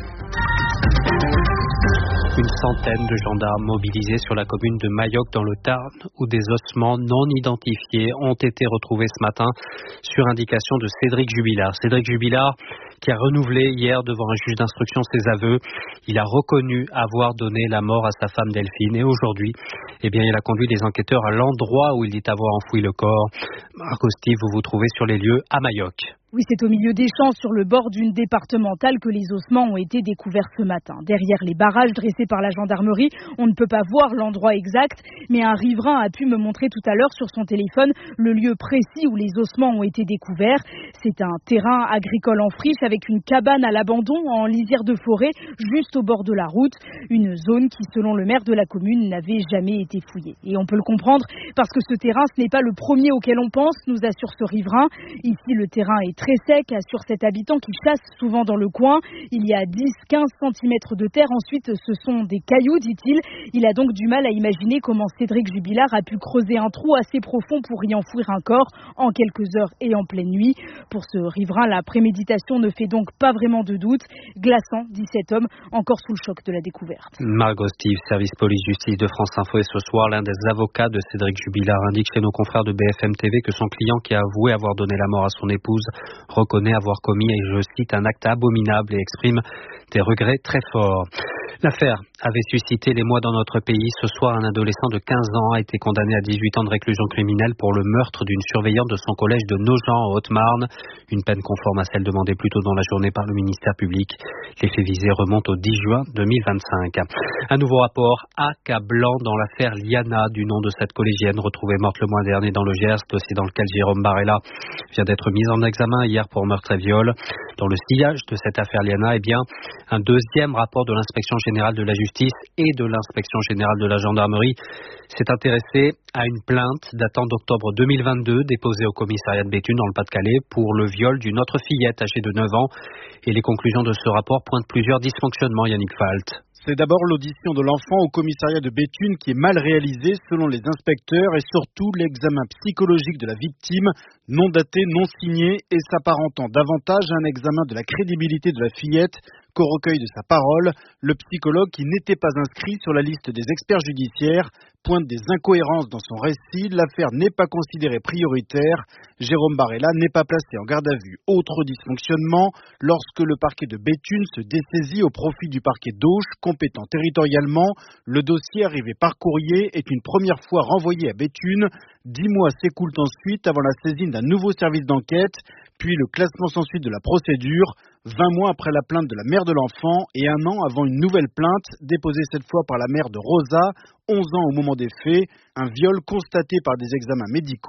Speaker 16: Une centaine de gendarmes mobilisés sur la commune de Mayoc dans le Tarn où des ossements non identifiés ont été retrouvés ce matin sur indication de Cédric Jubilard. Cédric Jubilard qui a renouvelé hier devant un juge d'instruction ses aveux. Il a reconnu avoir donné la mort à sa femme Delphine et aujourd'hui, il a conduit les enquêteurs à l'endroit où il dit avoir enfoui le corps. Margot Steve, vous vous trouvez sur les lieux à Mayoc.
Speaker 17: Oui, c'est au milieu des champs sur le bord d'une départementale que les ossements ont été découverts ce matin. Derrière les barrages dressés par la gendarmerie, on ne peut pas voir l'endroit exact, mais un riverain a pu me montrer tout à l'heure sur son téléphone le lieu précis où les ossements ont été découverts. C'est un terrain agricole en friche avec une cabane à l'abandon en lisière de forêt juste au bord de la route. Une zone qui, selon le maire de la commune, n'avait jamais été fouillée. Et on peut le comprendre parce que ce terrain, ce n'est pas le premier auquel on pense, nous assure ce riverain. Ici, le terrain est très sec, assure cet habitant qui chasse souvent dans le coin. Il y a 10-15 cm de terre. Ensuite, ce sont des cailloux, dit-il. Il a donc du mal à imaginer comment Cédric Jubilard a pu creuser un trou assez profond pour y enfouir un corps en quelques heures et en pleine nuit. Pour ce riverain, la préméditation ne fait donc pas vraiment de doute. Glaçant, dit cet homme, encore sous le choc de la découverte.
Speaker 16: Margot Steve, service police-justice de France Info. Et ce soir, l'un des avocats de Cédric Jubilard indique chez nos confrères de BFM TV que son client, qui a avoué avoir donné la mort à son épouse, reconnaît avoir commis, et je cite, un acte abominable et exprime des regrets très forts. L'affaire avait suscité l'émoi dans notre pays. Ce soir, un adolescent de 15 ans a été condamné à 18 ans de réclusion criminelle pour le meurtre d'une surveillante de son collège de Nogent en Haute-Marne. Une peine conforme à celle demandée plus tôt dans la journée par le ministère public. Les faits visés remontent au 10 juin 2025. Un nouveau rapport accablant dans l'affaire Liana, du nom de cette collégienne retrouvée morte le mois dernier dans le Gers, dossier dans lequel Jérôme Barella vient d'être mis en examen hier pour meurtre et viol. Dans le sillage de cette affaire Liana, un deuxième rapport de l'inspection générale de la justice et de l'inspection générale de la gendarmerie s'est intéressé à une plainte datant d'octobre 2022 déposée au commissariat de Béthune dans le Pas-de-Calais pour le viol d'une autre fillette âgée de 9 ans. Et les conclusions de ce rapport pointent plusieurs dysfonctionnements, Yannick Falt.
Speaker 10: C'est d'abord l'audition de l'enfant au commissariat de Béthune qui est mal réalisée selon les inspecteurs et surtout l'examen psychologique de la victime, non daté, non signé et s'apparentant davantage à un examen de la crédibilité de la fillette qu'au recueil de sa parole. Le psychologue, qui n'était pas inscrit sur la liste des experts judiciaires, pointe des incohérences dans son récit. L'affaire n'est pas considérée prioritaire. Jérôme Barella n'est pas placé en garde à vue. Autre dysfonctionnement, lorsque le parquet de Béthune se dessaisit au profit du parquet d'Auch, compétent territorialement, le dossier arrivé par courrier est une première fois renvoyé à Béthune. 10 mois s'écoulent ensuite avant la saisine d'un nouveau service d'enquête, puis le classement sans suite de la procédure, 20 mois après la plainte de la mère de l'enfant et 1 an avant une nouvelle plainte déposée cette fois par la mère de Rosa, 11 ans au moment des faits, un viol constaté par des examens médicaux.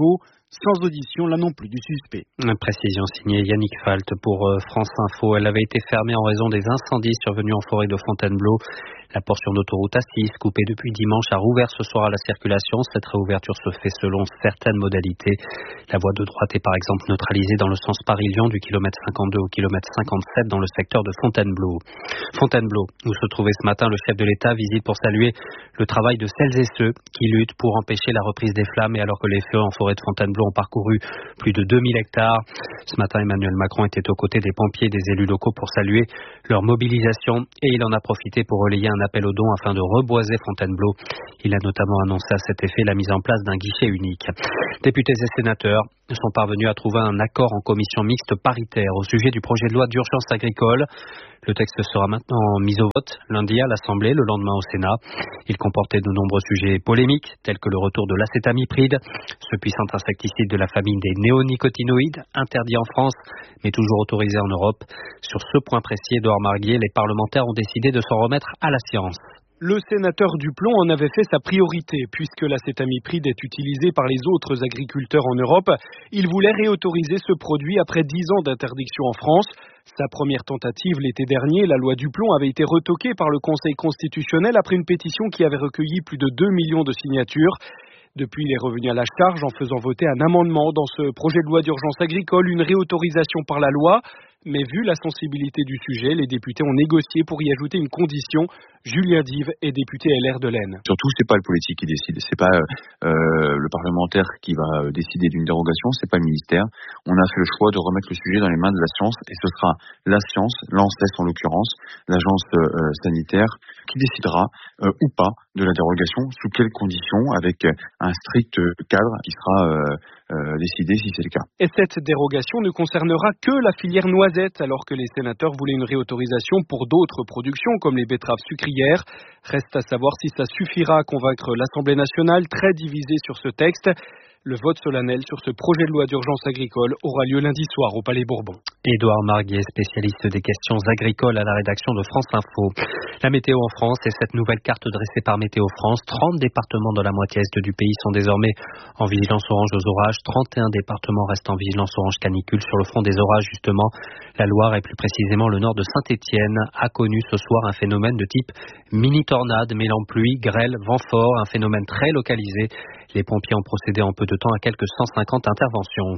Speaker 10: sans audition là non plus du suspect.
Speaker 16: Une précision signée Yannick Falt pour France Info. Elle avait été fermée en raison des incendies survenus en forêt de Fontainebleau. La portion d'autoroute A6 coupée depuis dimanche a rouvert ce soir à la circulation. Cette réouverture se fait selon certaines modalités. La voie de droite est par exemple neutralisée dans le sens Paris-Lyon du kilomètre 52 au kilomètre 57 dans le secteur de Fontainebleau. Fontainebleau, où se trouvait ce matin le chef de l'État, visite pour saluer le travail de celles et ceux qui luttent pour empêcher la reprise des flammes et alors que les feux en forêt de Fontainebleau ont parcouru plus de 2000 hectares. Ce matin, Emmanuel Macron était aux côtés des pompiers et des élus locaux pour saluer leur mobilisation et il en a profité pour relayer un appel aux dons afin de reboiser Fontainebleau. Il a notamment annoncé à cet effet la mise en place d'un guichet unique. Députés et sénateurs sont parvenus à trouver un accord en commission mixte paritaire au sujet du projet de loi d'urgence agricole. Le texte sera maintenant mis au vote lundi à l'Assemblée, le lendemain au Sénat. Il comportait de nombreux sujets polémiques, tels que le retour de l'acétamipride, ce puissant insecticide de la famille des néonicotinoïdes, interdit en France, mais toujours autorisé en Europe. Sur ce point précis, Édouard Marguier, les parlementaires ont décidé de s'en remettre à la science.
Speaker 10: Le sénateur Duplon en avait fait sa priorité. Puisque l'acétamipride est utilisé par les autres agriculteurs en Europe, il voulait réautoriser ce produit après 10 ans d'interdiction en France. Sa première tentative l'été dernier, la loi Duplon avait été retoquée par le Conseil constitutionnel après une pétition qui avait recueilli plus de 2 millions de signatures. Depuis, il est revenu à la charge en faisant voter un amendement dans ce projet de loi d'urgence agricole, une réautorisation par la loi. Mais vu la sensibilité du sujet, les députés ont négocié pour y ajouter une condition. Julien Dive est député LR de l'Aisne.
Speaker 18: Surtout, c'est pas le politique qui décide, c'est pas le parlementaire qui va décider d'une dérogation, c'est pas le ministère. On a fait le choix de remettre le sujet dans les mains de la science et ce sera la science, l'ANSES en l'occurrence, l'agence sanitaire, qui décidera ou pas de la dérogation, sous quelles conditions, avec un strict cadre qui sera décidé si c'est le cas.
Speaker 10: Et cette dérogation ne concernera que la filière noisette, alors que les sénateurs voulaient une réautorisation pour d'autres productions, comme les betteraves sucrières. Reste à savoir si ça suffira à convaincre l'Assemblée nationale, très divisée sur ce texte. Le vote solennel sur ce projet de loi d'urgence agricole aura lieu lundi soir au Palais Bourbon.
Speaker 16: Édouard Marguier, spécialiste des questions agricoles à la rédaction de France Info. La météo en France et cette nouvelle carte dressée par Météo France. 30 départements dans la moitié est du pays sont désormais en vigilance orange aux orages. 31 départements restent en vigilance orange canicule. Sur le front des orages, justement, la Loire et plus précisément le nord de Saint-Étienne a connu ce soir un phénomène de type mini-tornade, mêlant pluie, grêle, vent fort, un phénomène très localisé. Les pompiers ont procédé en peu de temps à quelques 150 interventions.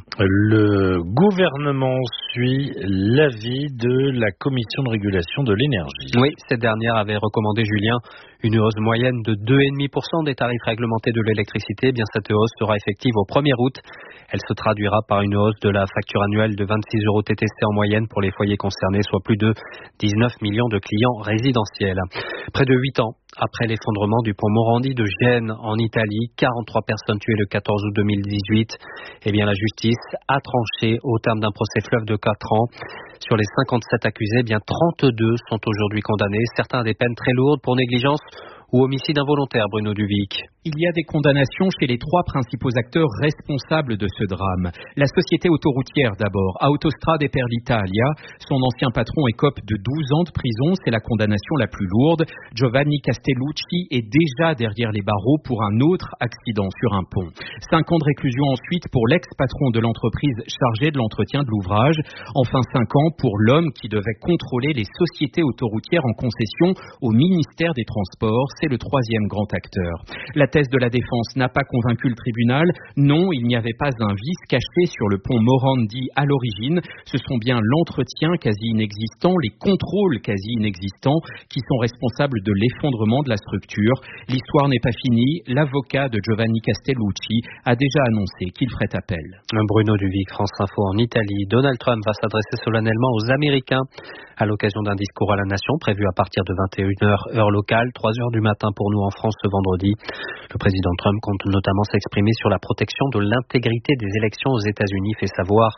Speaker 2: Le gouvernement suit l'avis de la Commission de régulation de l'énergie.
Speaker 16: Oui, cette dernière avait recommandé, Julien, une hausse moyenne de 2,5% des tarifs réglementés de l'électricité. Eh bien, cette hausse sera effective au 1er août. Elle se traduira par une hausse de la facture annuelle de 26 € TTC en moyenne pour les foyers concernés, soit plus de 19 millions de clients résidentiels. Près de 8 ans après l'effondrement du pont Morandi de Gênes en Italie, 43 personnes tuées le 14 août 2018. Eh bien, la justice a tranché au terme d'un procès fleuve de 4 ans. Sur les 57 accusés, eh bien 32 sont aujourd'hui condamnés, certains à des peines très lourdes pour négligence ou homicide involontaire, Bruno Duvic.
Speaker 19: Il y a des condamnations chez les 3 principaux acteurs responsables de ce drame. La société autoroutière d'abord, Autostrade per l'Italia. Son ancien patron écope de 12 ans de prison, c'est la condamnation la plus lourde. Giovanni Castellucci est déjà derrière les barreaux pour un autre accident sur un pont. 5 ans de réclusion ensuite pour l'ex-patron de l'entreprise chargé de l'entretien de l'ouvrage. Enfin 5 ans pour l'homme qui devait contrôler les sociétés autoroutières en concession au ministère des Transports. C'est le 3e grand acteur. La thèse de la défense n'a pas convaincu le tribunal. Non, il n'y avait pas un vice caché sur le pont Morandi à l'origine. Ce sont bien l'entretien quasi inexistant, les contrôles quasi inexistants qui sont responsables de l'effondrement de la structure. L'histoire n'est pas finie. L'avocat de Giovanni Castellucci a déjà annoncé qu'il ferait appel.
Speaker 16: Bruno Duvic, France Info en Italie. Donald Trump va s'adresser solennellement aux Américains à l'occasion d'un discours à la nation prévu à partir de 21h heure locale, 3h du matin pour nous en France ce vendredi. Le président Trump compte notamment s'exprimer sur la protection de l'intégrité des élections aux États-Unis, fait savoir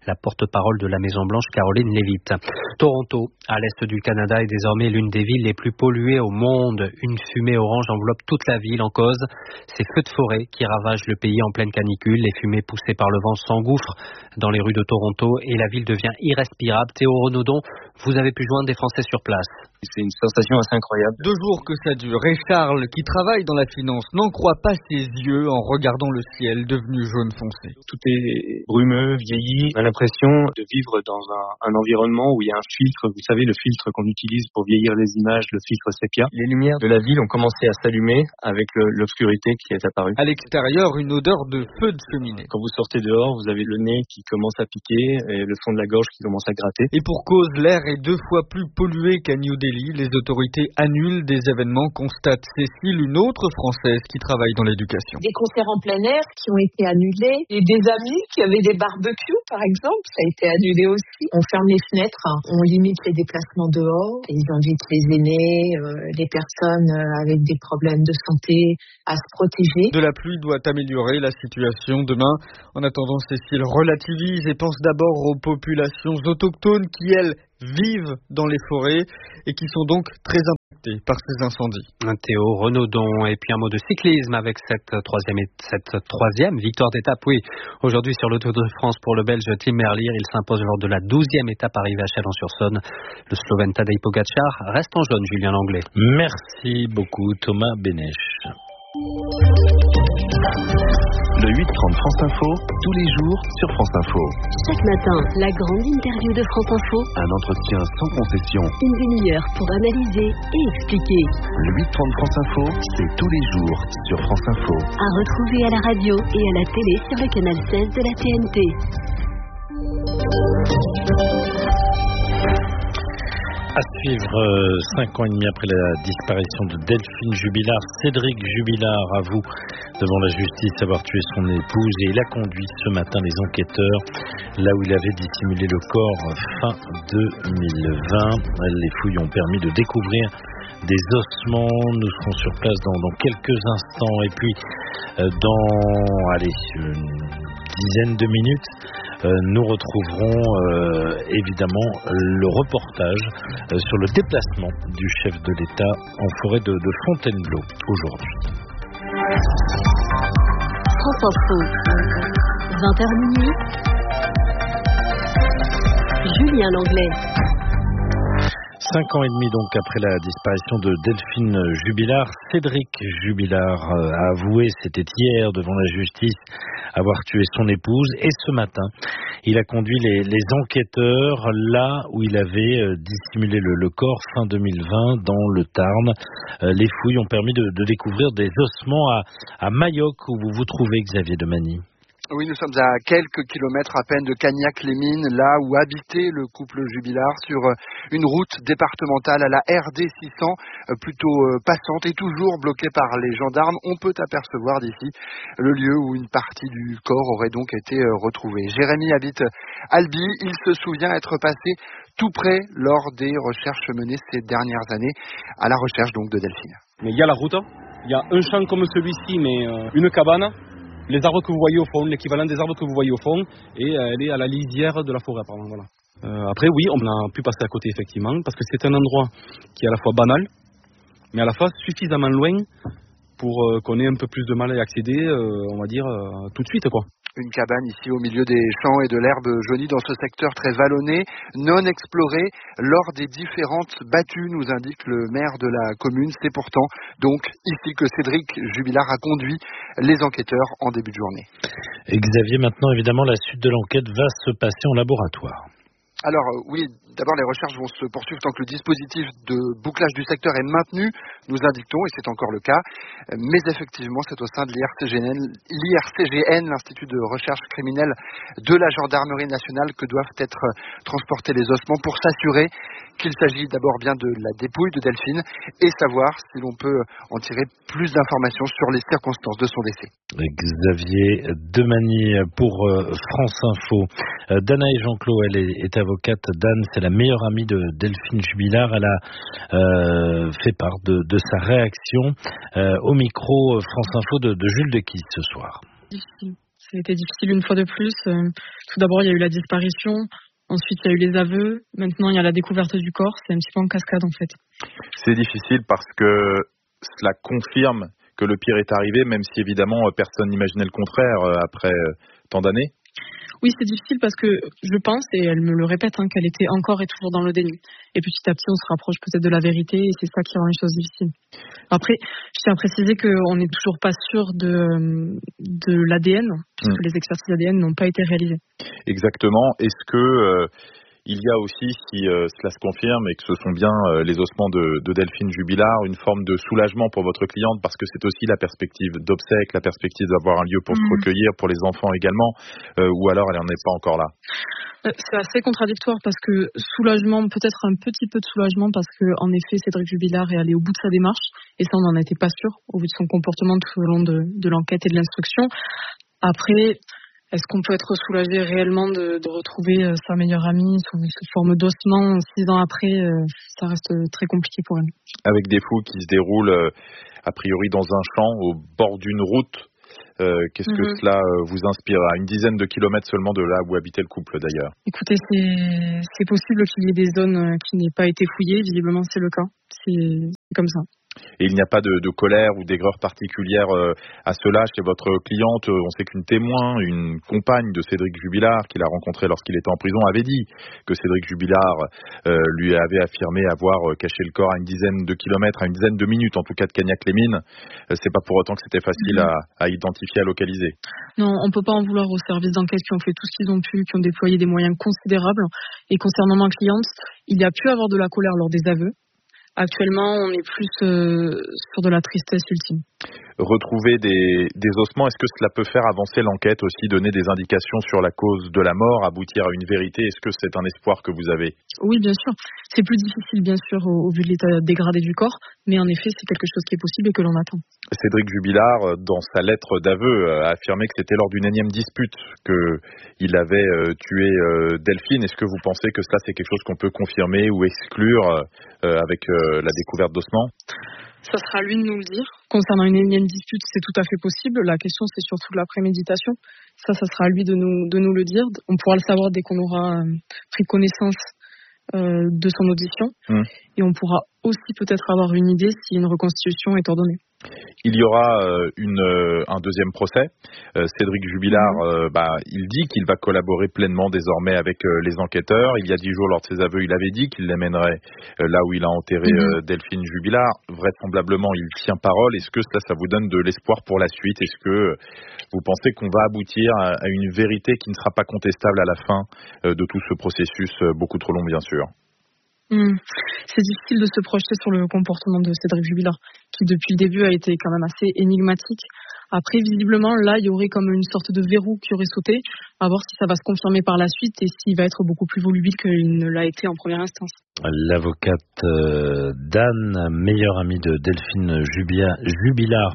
Speaker 16: la porte-parole de la Maison-Blanche, Caroline Leavitt. Toronto, à l'est du Canada, est désormais l'une des villes les plus polluées au monde. Une fumée orange enveloppe toute la ville. En cause, ces feux de forêt qui ravagent le pays en pleine canicule. Les fumées poussées par le vent s'engouffrent dans les rues de Toronto et la ville devient irrespirable. Théo Renaudon, vous avez pu joindre des Français sur place.
Speaker 20: C'est une sensation assez incroyable.
Speaker 21: 2 jours que ça dure et Charles, qui travaille dans la finance, n'en croit pas ses yeux en regardant le ciel devenu jaune foncé.
Speaker 20: Tout est brumeux, vieilli. On a l'impression de vivre dans un environnement où il y a un filtre, vous savez, le filtre qu'on utilise pour vieillir les images, le filtre sépia. Les lumières de la ville ont commencé à s'allumer avec l'obscurité qui est apparue.
Speaker 21: À l'extérieur, une odeur de feu de cheminée.
Speaker 20: Quand vous sortez dehors, vous avez le nez qui commence à piquer et le fond de la gorge qui commence à gratter.
Speaker 21: Et pour cause, l'air est 2 fois plus pollué qu'à New Delhi. Les autorités annulent des événements, constate Cécile, une autre Française qui travaille dans l'éducation.
Speaker 22: Des concerts en plein air qui ont été annulés et des amis qui avaient des barbecues, par exemple, ça a été annulé aussi. On ferme les fenêtres, on limite les déplacements dehors, ils invitent les aînés, les personnes avec des problèmes de santé à se protéger.
Speaker 21: De la pluie doit améliorer la situation demain. En attendant, Cécile relativise et pense d'abord aux populations autochtones qui, elles, vivent dans les forêts et qui sont donc très impactées par ces incendies.
Speaker 16: Théo Renaudon, et puis un mot de cyclisme avec cette troisième victoire d'étape, oui, aujourd'hui sur le Tour de France pour le Belge Tim Merlier. Il s'impose lors de la 12e étape arrivée à Chalon-sur-Saône. Le Slovène Tadej Pogačar reste en jaune, Julien Langlais.
Speaker 2: Merci beaucoup Thomas Bénèche.
Speaker 23: Le 8h30 France Info, tous les jours sur France Info.
Speaker 4: Chaque matin, la grande interview de France Info.
Speaker 23: Un entretien sans concession.
Speaker 4: Une demi-heure pour analyser et expliquer.
Speaker 23: Le 8h30 France Info, c'est tous les jours sur France Info.
Speaker 4: À retrouver à la radio et à la télé sur le canal 16 de la TNT.
Speaker 2: À suivre, 5 ans et demi après la disparition de Delphine Jubilard, Cédric Jubilard avoue devant la justice avoir tué son épouse et il a conduit ce matin les enquêteurs là où il avait dissimulé le corps fin 2020. Les fouilles ont permis de découvrir des ossements. Nous serons sur place dans quelques instants et puis dans une dizaine de minutes nous retrouverons évidemment le reportage sur le déplacement du chef de l'État en forêt de Fontainebleau aujourd'hui.
Speaker 4: France Info, 20h minuit. Julien Langlais.
Speaker 2: 5 ans et demi donc après la disparition de Delphine Jubilard, Cédric Jubilard a avoué, c'était hier devant la justice, avoir tué son épouse et ce matin, il a conduit les enquêteurs là où il avait dissimulé le corps fin 2020 dans le Tarn. Les fouilles ont permis de découvrir des ossements à Mayoc où vous vous trouvez, Xavier Demany.
Speaker 24: Oui, nous sommes à quelques kilomètres à peine de Cagnac-les-Mines, là où habitait le couple Jubilard, sur une route départementale à la RD 600, plutôt passante et toujours bloquée par les gendarmes. On peut apercevoir d'ici le lieu où une partie du corps aurait donc été retrouvée. Jérémy habite Albi, il se souvient être passé tout près lors des recherches menées ces dernières années, à la recherche donc de Delphine.
Speaker 25: Mais il y a la route, il y a un champ comme celui-ci, mais une cabane. Les arbres que vous voyez au fond, l'équivalent des arbres que vous voyez au fond, et elle est à la lisière de la forêt, apparemment. Voilà. Après, oui, on a pu passer à côté, effectivement, parce que c'est un endroit qui est à la fois banal, mais à la fois suffisamment loin pour qu'on ait un peu plus de mal à y accéder, on va dire, tout de suite, quoi.
Speaker 24: Une cabane ici au milieu des champs et de l'herbe jaunie dans ce secteur très vallonné, non exploré lors des différentes battues, nous indique le maire de la commune. C'est pourtant donc ici que Cédric Jubilard a conduit les enquêteurs en début de journée.
Speaker 2: Et Xavier, maintenant évidemment la suite de l'enquête va se passer en laboratoire.
Speaker 24: Alors oui, d'abord les recherches vont se poursuivre tant que le dispositif de bouclage du secteur est maintenu, nous indiquons, et c'est encore le cas, mais effectivement c'est au sein de l'IRCGN, l'Institut de recherche criminelle de la Gendarmerie nationale, que doivent être transportés les ossements pour s'assurer qu'il s'agit d'abord bien de la dépouille de Delphine et savoir si l'on peut en tirer plus d'informations sur les circonstances de son décès.
Speaker 2: Xavier Demany pour France Info. Danae Jean-Claude, elle est avocate. Dan, c'est la meilleure amie de Delphine Jubilard. Elle a fait part de sa réaction au micro France Info de Jules Dequisse ce soir.
Speaker 3: Ça a été difficile une fois de plus. Tout d'abord, il y a eu la disparition. Ensuite, il y a eu les aveux. Maintenant, il y a la découverte du corps. C'est un petit peu en cascade, en fait.
Speaker 5: C'est difficile parce que cela confirme que le pire est arrivé, même si évidemment personne n'imaginait le contraire après tant d'années.
Speaker 3: Oui, c'est difficile parce que je pense, et elle me le répète, qu'elle était encore et toujours dans le déni. Et petit à petit, on se rapproche peut-être de la vérité et c'est ça qui rend les choses difficiles. Après, je tiens à préciser qu'on n'est toujours pas sûr de l'ADN, puisque les expertises ADN n'ont pas été réalisées.
Speaker 5: Exactement. Est-ce que il y a aussi, si cela se confirme et que ce sont bien les ossements de Delphine Jubilard, une forme de soulagement pour votre cliente parce que c'est aussi la perspective d'obsèques, la perspective d'avoir un lieu pour se recueillir, pour les enfants également, ou alors elle n'en est pas encore là?
Speaker 3: C'est assez contradictoire parce que soulagement, peut-être un petit peu de soulagement parce que en effet Cédric Jubilard est allé au bout de sa démarche et ça on n'en était pas sûr au vu de son comportement tout au long de l'enquête et de l'instruction. Après, est-ce qu'on peut être soulagé réellement de retrouver sa meilleure amie sous forme d'ossement 6 ans après? Ça reste très compliqué pour elle.
Speaker 5: Avec des fouilles qui se déroulent a priori dans un champ au bord d'une route, qu'est-ce que cela vous inspire? À une dizaine de kilomètres seulement de là où habitait le couple d'ailleurs.
Speaker 3: Écoutez, c'est possible qu'il y ait des zones qui n'aient pas été fouillées. Visiblement, c'est le cas. C'est comme ça.
Speaker 5: Et il n'y a pas de colère ou d'aigreur particulière à cela chez votre cliente. On sait qu'une témoin, une compagne de Cédric Jubilard, qu'il a rencontré lorsqu'il était en prison, avait dit que Cédric Jubilard lui avait affirmé avoir caché le corps à une dizaine de kilomètres, à une dizaine de minutes en tout cas de Cagnac-les-Mines. C'est pas pour autant que c'était facile à identifier, à localiser.
Speaker 3: Non, on peut pas en vouloir aux services d'enquête qui ont fait tout ce qu'ils ont pu, qui ont déployé des moyens considérables. Et concernant ma cliente, il y a pu avoir de la colère lors des aveux. Actuellement, on est plus sur de la tristesse ultime.
Speaker 5: Retrouver des ossements, est-ce que cela peut faire avancer l'enquête aussi, donner des indications sur la cause de la mort, aboutir à une vérité? Est-ce que c'est un espoir que vous avez?
Speaker 3: Oui, bien sûr. C'est plus difficile, bien sûr, au vu de l'état dégradé du corps, mais en effet, c'est quelque chose qui est possible et que l'on attend.
Speaker 5: Cédric Jubilard, dans sa lettre d'aveu, a affirmé que c'était lors d'une énième dispute qu'il avait tué Delphine. Est-ce que vous pensez que cela, c'est quelque chose qu'on peut confirmer ou exclure avec la découverte d'ossements?
Speaker 3: Ça sera à lui de nous le dire. Concernant une énième dispute, c'est tout à fait possible. La question, c'est surtout de la préméditation. Ça sera à lui de nous le dire. On pourra le savoir dès qu'on aura pris connaissance de son audition. Et on pourra aussi peut-être avoir une idée si une reconstitution est ordonnée.
Speaker 5: Il y aura un deuxième procès. Cédric Jubilard, il dit qu'il va collaborer pleinement désormais avec les enquêteurs. Il y a 10 jours, lors de ses aveux, il avait dit qu'il l'amènerait là où il a enterré Delphine Jubilard. Vraisemblablement, il tient parole. Est-ce que ça vous donne de l'espoir pour la suite? Est-ce que vous pensez qu'on va aboutir à une vérité qui ne sera pas contestable à la fin de tout ce processus, beaucoup trop long, bien sûr?
Speaker 3: C'est difficile de se projeter sur le comportement de Cédric Jubilard, qui depuis le début a été quand même assez énigmatique. Après, visiblement, là, il y aurait comme une sorte de verrou qui aurait sauté, à voir si ça va se confirmer par la suite et s'il va être beaucoup plus volubile qu'il ne l'a été en première instance.
Speaker 2: L'avocate d'Anne, meilleure amie de Delphine Jubilard,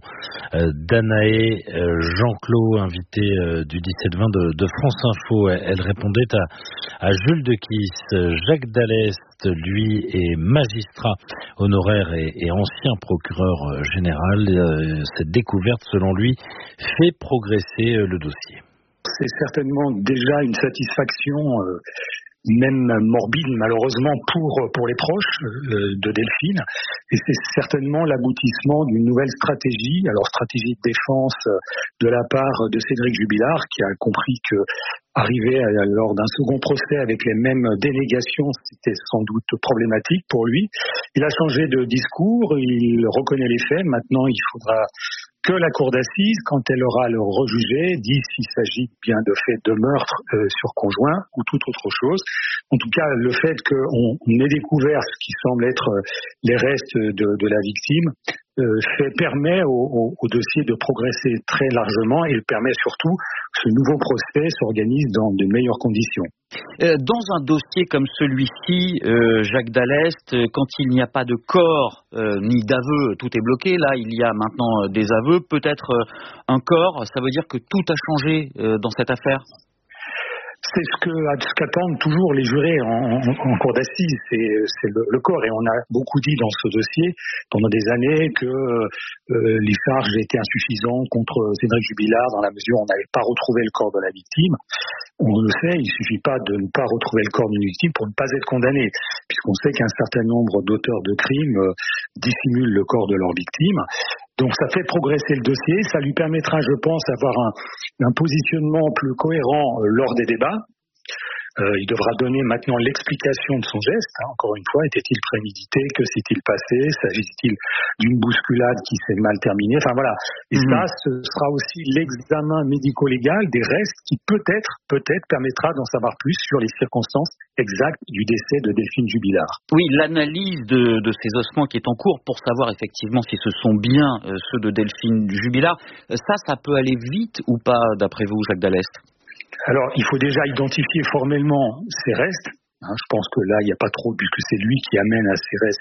Speaker 2: Danae Jean-Claude, invité du 17-20 de France Info. Elle répondait à Jules de Kiss. Jacques Dallest, lui, est magistrat honoraire et ancien procureur général. Cette découverte, selon lui, fait progresser le dossier.
Speaker 6: C'est certainement déjà une satisfaction même morbide malheureusement pour les proches de Delphine, et c'est certainement l'aboutissement d'une nouvelle stratégie, alors stratégie de défense de la part de Cédric Jubilard, qui a compris que arriver lors d'un second procès avec les mêmes dénégations, c'était sans doute problématique pour lui. Il a changé de discours, il reconnaît les faits, maintenant il faudra que la cour d'assises, quand elle aura à le rejuger, dise s'il s'agit bien de faits de meurtre sur conjoint ou toute autre chose. En tout cas, le fait qu'on ait découvert ce qui semble être les restes de la victime permet au dossier de progresser très largement, et permet surtout que ce nouveau procès s'organise dans de meilleures conditions.
Speaker 7: Dans un dossier comme celui-ci, Jacques Dallest, quand il n'y a pas de corps ni d'aveu, tout est bloqué. Là, il y a maintenant des aveux, peut-être un corps. Ça veut dire que tout a changé dans cette affaire?
Speaker 6: C'est ce qu'attendent toujours les jurés en cour d'assises, c'est le corps. Et on a beaucoup dit dans ce dossier pendant des années que les charges étaient insuffisantes contre Cédric Jubilard dans la mesure où on n'avait pas retrouvé le corps de la victime. On le sait, il suffit pas de ne pas retrouver le corps d'une victime pour ne pas être condamné, puisqu'on sait qu'un certain nombre d'auteurs de crimes dissimulent le corps de leur victime. Donc ça fait progresser le dossier, ça lui permettra, je pense, d'avoir un positionnement plus cohérent lors des débats. Il devra donner maintenant l'explication de son geste. Encore une fois, était-il prémédité? Que s'est-il passé? S'agit-il d'une bousculade qui s'est mal terminée? Enfin voilà. Et ça, ce sera aussi l'examen médico-légal des restes qui peut-être permettra d'en savoir plus sur les circonstances exactes du décès de Delphine Jubilard.
Speaker 7: Oui, l'analyse de ces ossements qui est en cours pour savoir effectivement si ce sont bien ceux de Delphine Jubilard, ça peut aller vite ou pas d'après vous, Jacques Dallest?
Speaker 6: Alors, il faut déjà identifier formellement ces restes. Je pense que là, il n'y a pas trop, puisque c'est lui qui amène à ces restes.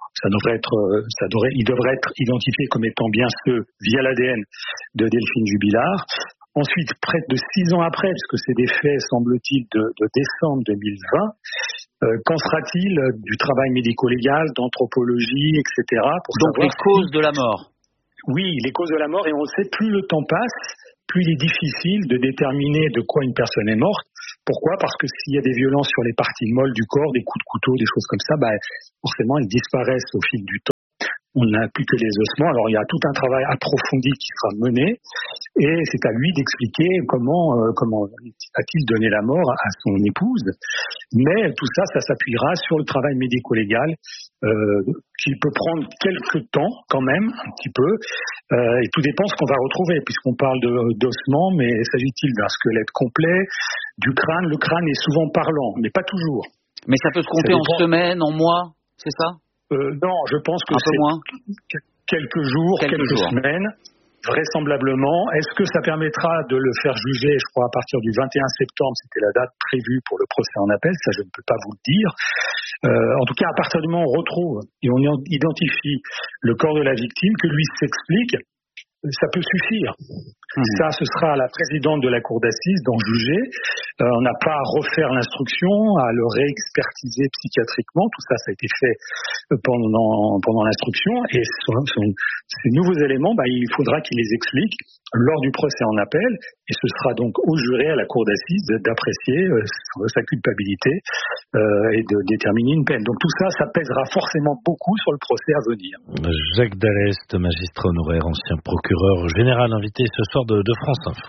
Speaker 6: Il devrait être identifié comme étant bien ceux via l'ADN de Delphine Jubilard. Ensuite, près de 6 ans après, puisque c'est des faits, semble-t-il, de décembre 2020, qu'en sera-t-il du travail médico-légal, d'anthropologie, etc.
Speaker 7: Donc les causes de la mort.
Speaker 6: Oui, les causes de la mort, et on le sait, plus le temps passe, plus il est difficile de déterminer de quoi une personne est morte. Pourquoi? Parce que s'il y a des violences sur les parties molles du corps, des coups de couteau, des choses comme ça, forcément elles disparaissent au fil du temps. On n'a plus que les ossements. Alors il y a tout un travail approfondi qui sera mené, et c'est à lui d'expliquer comment a-t-il donné la mort à son épouse. Mais tout ça s'appuiera sur le travail médico-légal qui peut prendre quelques temps quand même, un petit peu, et tout dépend de ce qu'on va retrouver, puisqu'on parle d'ossements, mais s'agit-il d'un squelette complet, du crâne? Le crâne est souvent parlant, mais pas toujours.
Speaker 7: Mais ça peut se compter en semaines, en mois, c'est ça?
Speaker 6: Non, je pense que c'est quelques jours, quelques semaines, vraisemblablement. Est-ce que ça permettra de le faire juger, je crois, à partir du 21 septembre, c'était la date prévue pour le procès en appel, ça je ne peux pas vous le dire. En tout cas, à partir du moment où on retrouve et on identifie le corps de la victime, que lui s'explique, ça peut suffire. Ça, ce sera à la présidente de la cour d'assises d'en juger. On n'a pas à refaire l'instruction, à le réexpertiser psychiatriquement. Tout ça, ça a été fait pendant l'instruction. Et ces nouveaux éléments, il faudra qu'il les explique lors du procès en appel. Et ce sera donc au juré, à la cour d'assises, d'apprécier sa culpabilité et de déterminer une peine. Donc tout ça, ça pèsera forcément beaucoup sur le procès à venir.
Speaker 2: Jacques Dallest, magistrat honoraire, ancien procureur général, invité ce soir de France Info.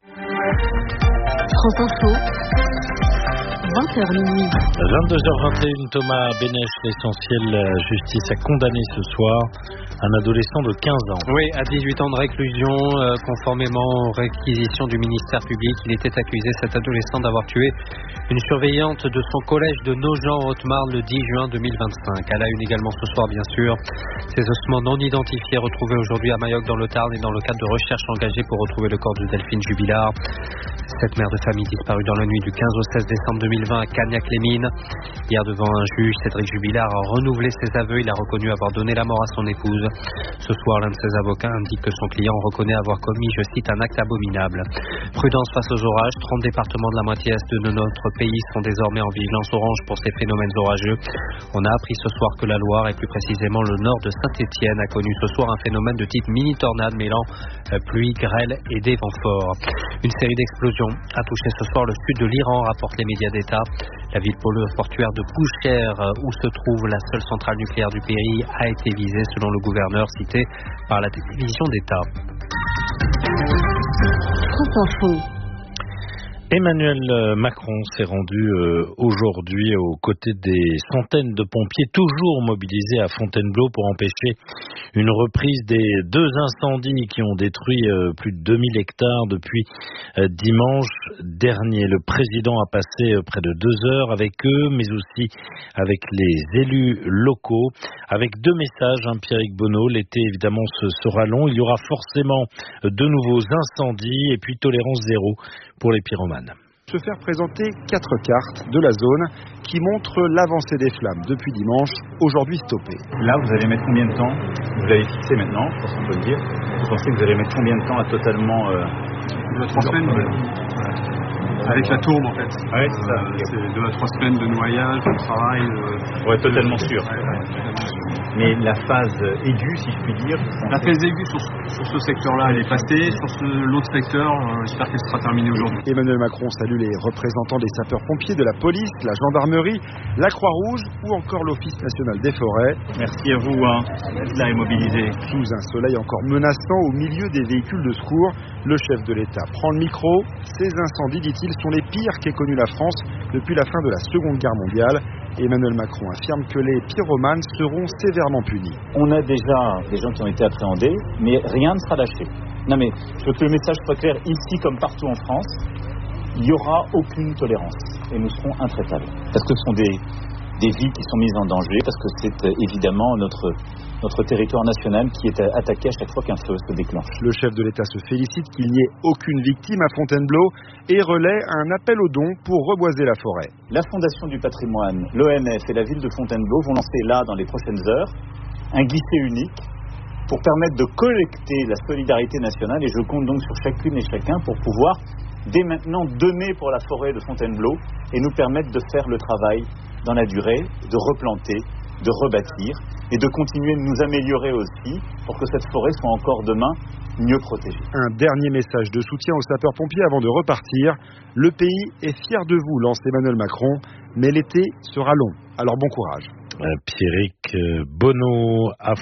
Speaker 4: France Info, 20h minuit.
Speaker 2: 22h21, Thomas Bénèche, l'essentiel justice a condamné ce soir un adolescent de 15 ans.
Speaker 16: Oui, à 18 ans de réclusion, conformément aux réquisitions du ministère public. Il était accusé, cet adolescent, d'avoir tué une surveillante de son collège de Nogent en Haute-Marne le 10 juin 2025. À la une également ce soir, bien sûr, ces ossements non identifiés retrouvés aujourd'hui à Mayoc dans le Tarn et dans le cadre de recherches engagées pour retrouver le corps de Delphine Jubilard. Cette mère de famille disparue dans la nuit du 15 au 16 décembre 2020 à Cagnac-les-Mines. Hier, devant un juge, Cédric Jubilard a renouvelé ses aveux. Il a reconnu avoir donné la mort à son épouse. Ce soir, l'un de ses avocats indique que son client reconnaît avoir commis, je cite, un acte abominable. Prudence face aux orages. 30 départements de la moitié est de notre pays sont désormais en vigilance orange pour ces phénomènes orageux. On a appris ce soir que la Loire, et plus précisément le nord de Saint-Étienne, a connu ce soir un phénomène de type mini-tornade mêlant pluie, grêle et des vents forts. Une série d'explosions a touché ce soir le sud de l'Iran, rapportent les médias d'État. La ville portuaire de Boucher, où se trouve la seule centrale nucléaire du pays, a été visée selon le gouverneur cité par la télévision d'État.
Speaker 4: France Info.
Speaker 2: Emmanuel Macron s'est rendu aujourd'hui aux côtés des centaines de pompiers toujours mobilisés à Fontainebleau pour empêcher une reprise des 2 incendies qui ont détruit plus de 2000 hectares depuis dimanche dernier. Le président a passé près de 2 heures avec eux, mais aussi avec les élus locaux, avec 2 messages, Pierrick Bonneau. L'été, évidemment, sera long. Il y aura forcément de nouveaux incendies et puis tolérance zéro pour les pyromanes.
Speaker 8: Se faire présenter 4 cartes de la zone qui montrent l'avancée des flammes depuis dimanche, aujourd'hui stoppées.
Speaker 9: Là, vous allez mettre combien de temps? Vous l'avez fixé maintenant, je pense qu'on peut le dire. Vous pensez que vous allez mettre combien de temps à totalement... 3 semaines.
Speaker 20: Avec la tourbe en fait.
Speaker 9: Ouais, c'est ça.
Speaker 20: C'est 2 à 3 semaines de noyage, de travail.
Speaker 9: Pour être totalement sûr. Mais la phase aiguë, si je puis dire.
Speaker 20: La phase aiguë sur ce secteur-là, elle est passée. Sur l'autre secteur, j'espère qu'elle sera terminée aujourd'hui.
Speaker 8: Emmanuel Macron salue les représentants des sapeurs-pompiers, de la police, la gendarmerie, la Croix-Rouge ou encore l'Office national des forêts.
Speaker 9: Merci à vous d'être là et mobilisé.
Speaker 8: Sous un soleil encore menaçant au milieu des véhicules de secours, le chef de l'État prend le micro. Ces incendies, dit-il, sont les pires qu'ait connus la France depuis la fin de la Seconde Guerre mondiale. Emmanuel Macron affirme que les pyromanes seront sévèrement punis.
Speaker 11: On a déjà des gens qui ont été appréhendés, mais rien ne sera lâché. Non mais, je veux que le message soit clair, ici comme partout en France, il n'y aura aucune tolérance et nous serons intraitables. Parce que ce sont des vies qui sont mises en danger, parce que c'est évidemment notre territoire national qui est attaqué à chaque fois qu'un feu se déclenche.
Speaker 8: Le chef de l'État se félicite qu'il n'y ait aucune victime à Fontainebleau et relaie un appel aux dons pour reboiser la forêt.
Speaker 11: La Fondation du patrimoine, l'ONF et la ville de Fontainebleau vont lancer là, dans les prochaines heures, un guichet unique pour permettre de collecter la solidarité nationale et je compte donc sur chacune et chacun pour pouvoir dès maintenant donner pour la forêt de Fontainebleau et nous permettre de faire le travail dans la durée, de replanter, de rebâtir et de continuer de nous améliorer aussi pour que cette forêt soit encore demain mieux protégée.
Speaker 8: Un dernier message de soutien aux sapeurs-pompiers avant de repartir. Le pays est fier de vous, lance Emmanuel Macron, mais l'été sera long. Alors bon courage.
Speaker 2: Pierrick Bonneau à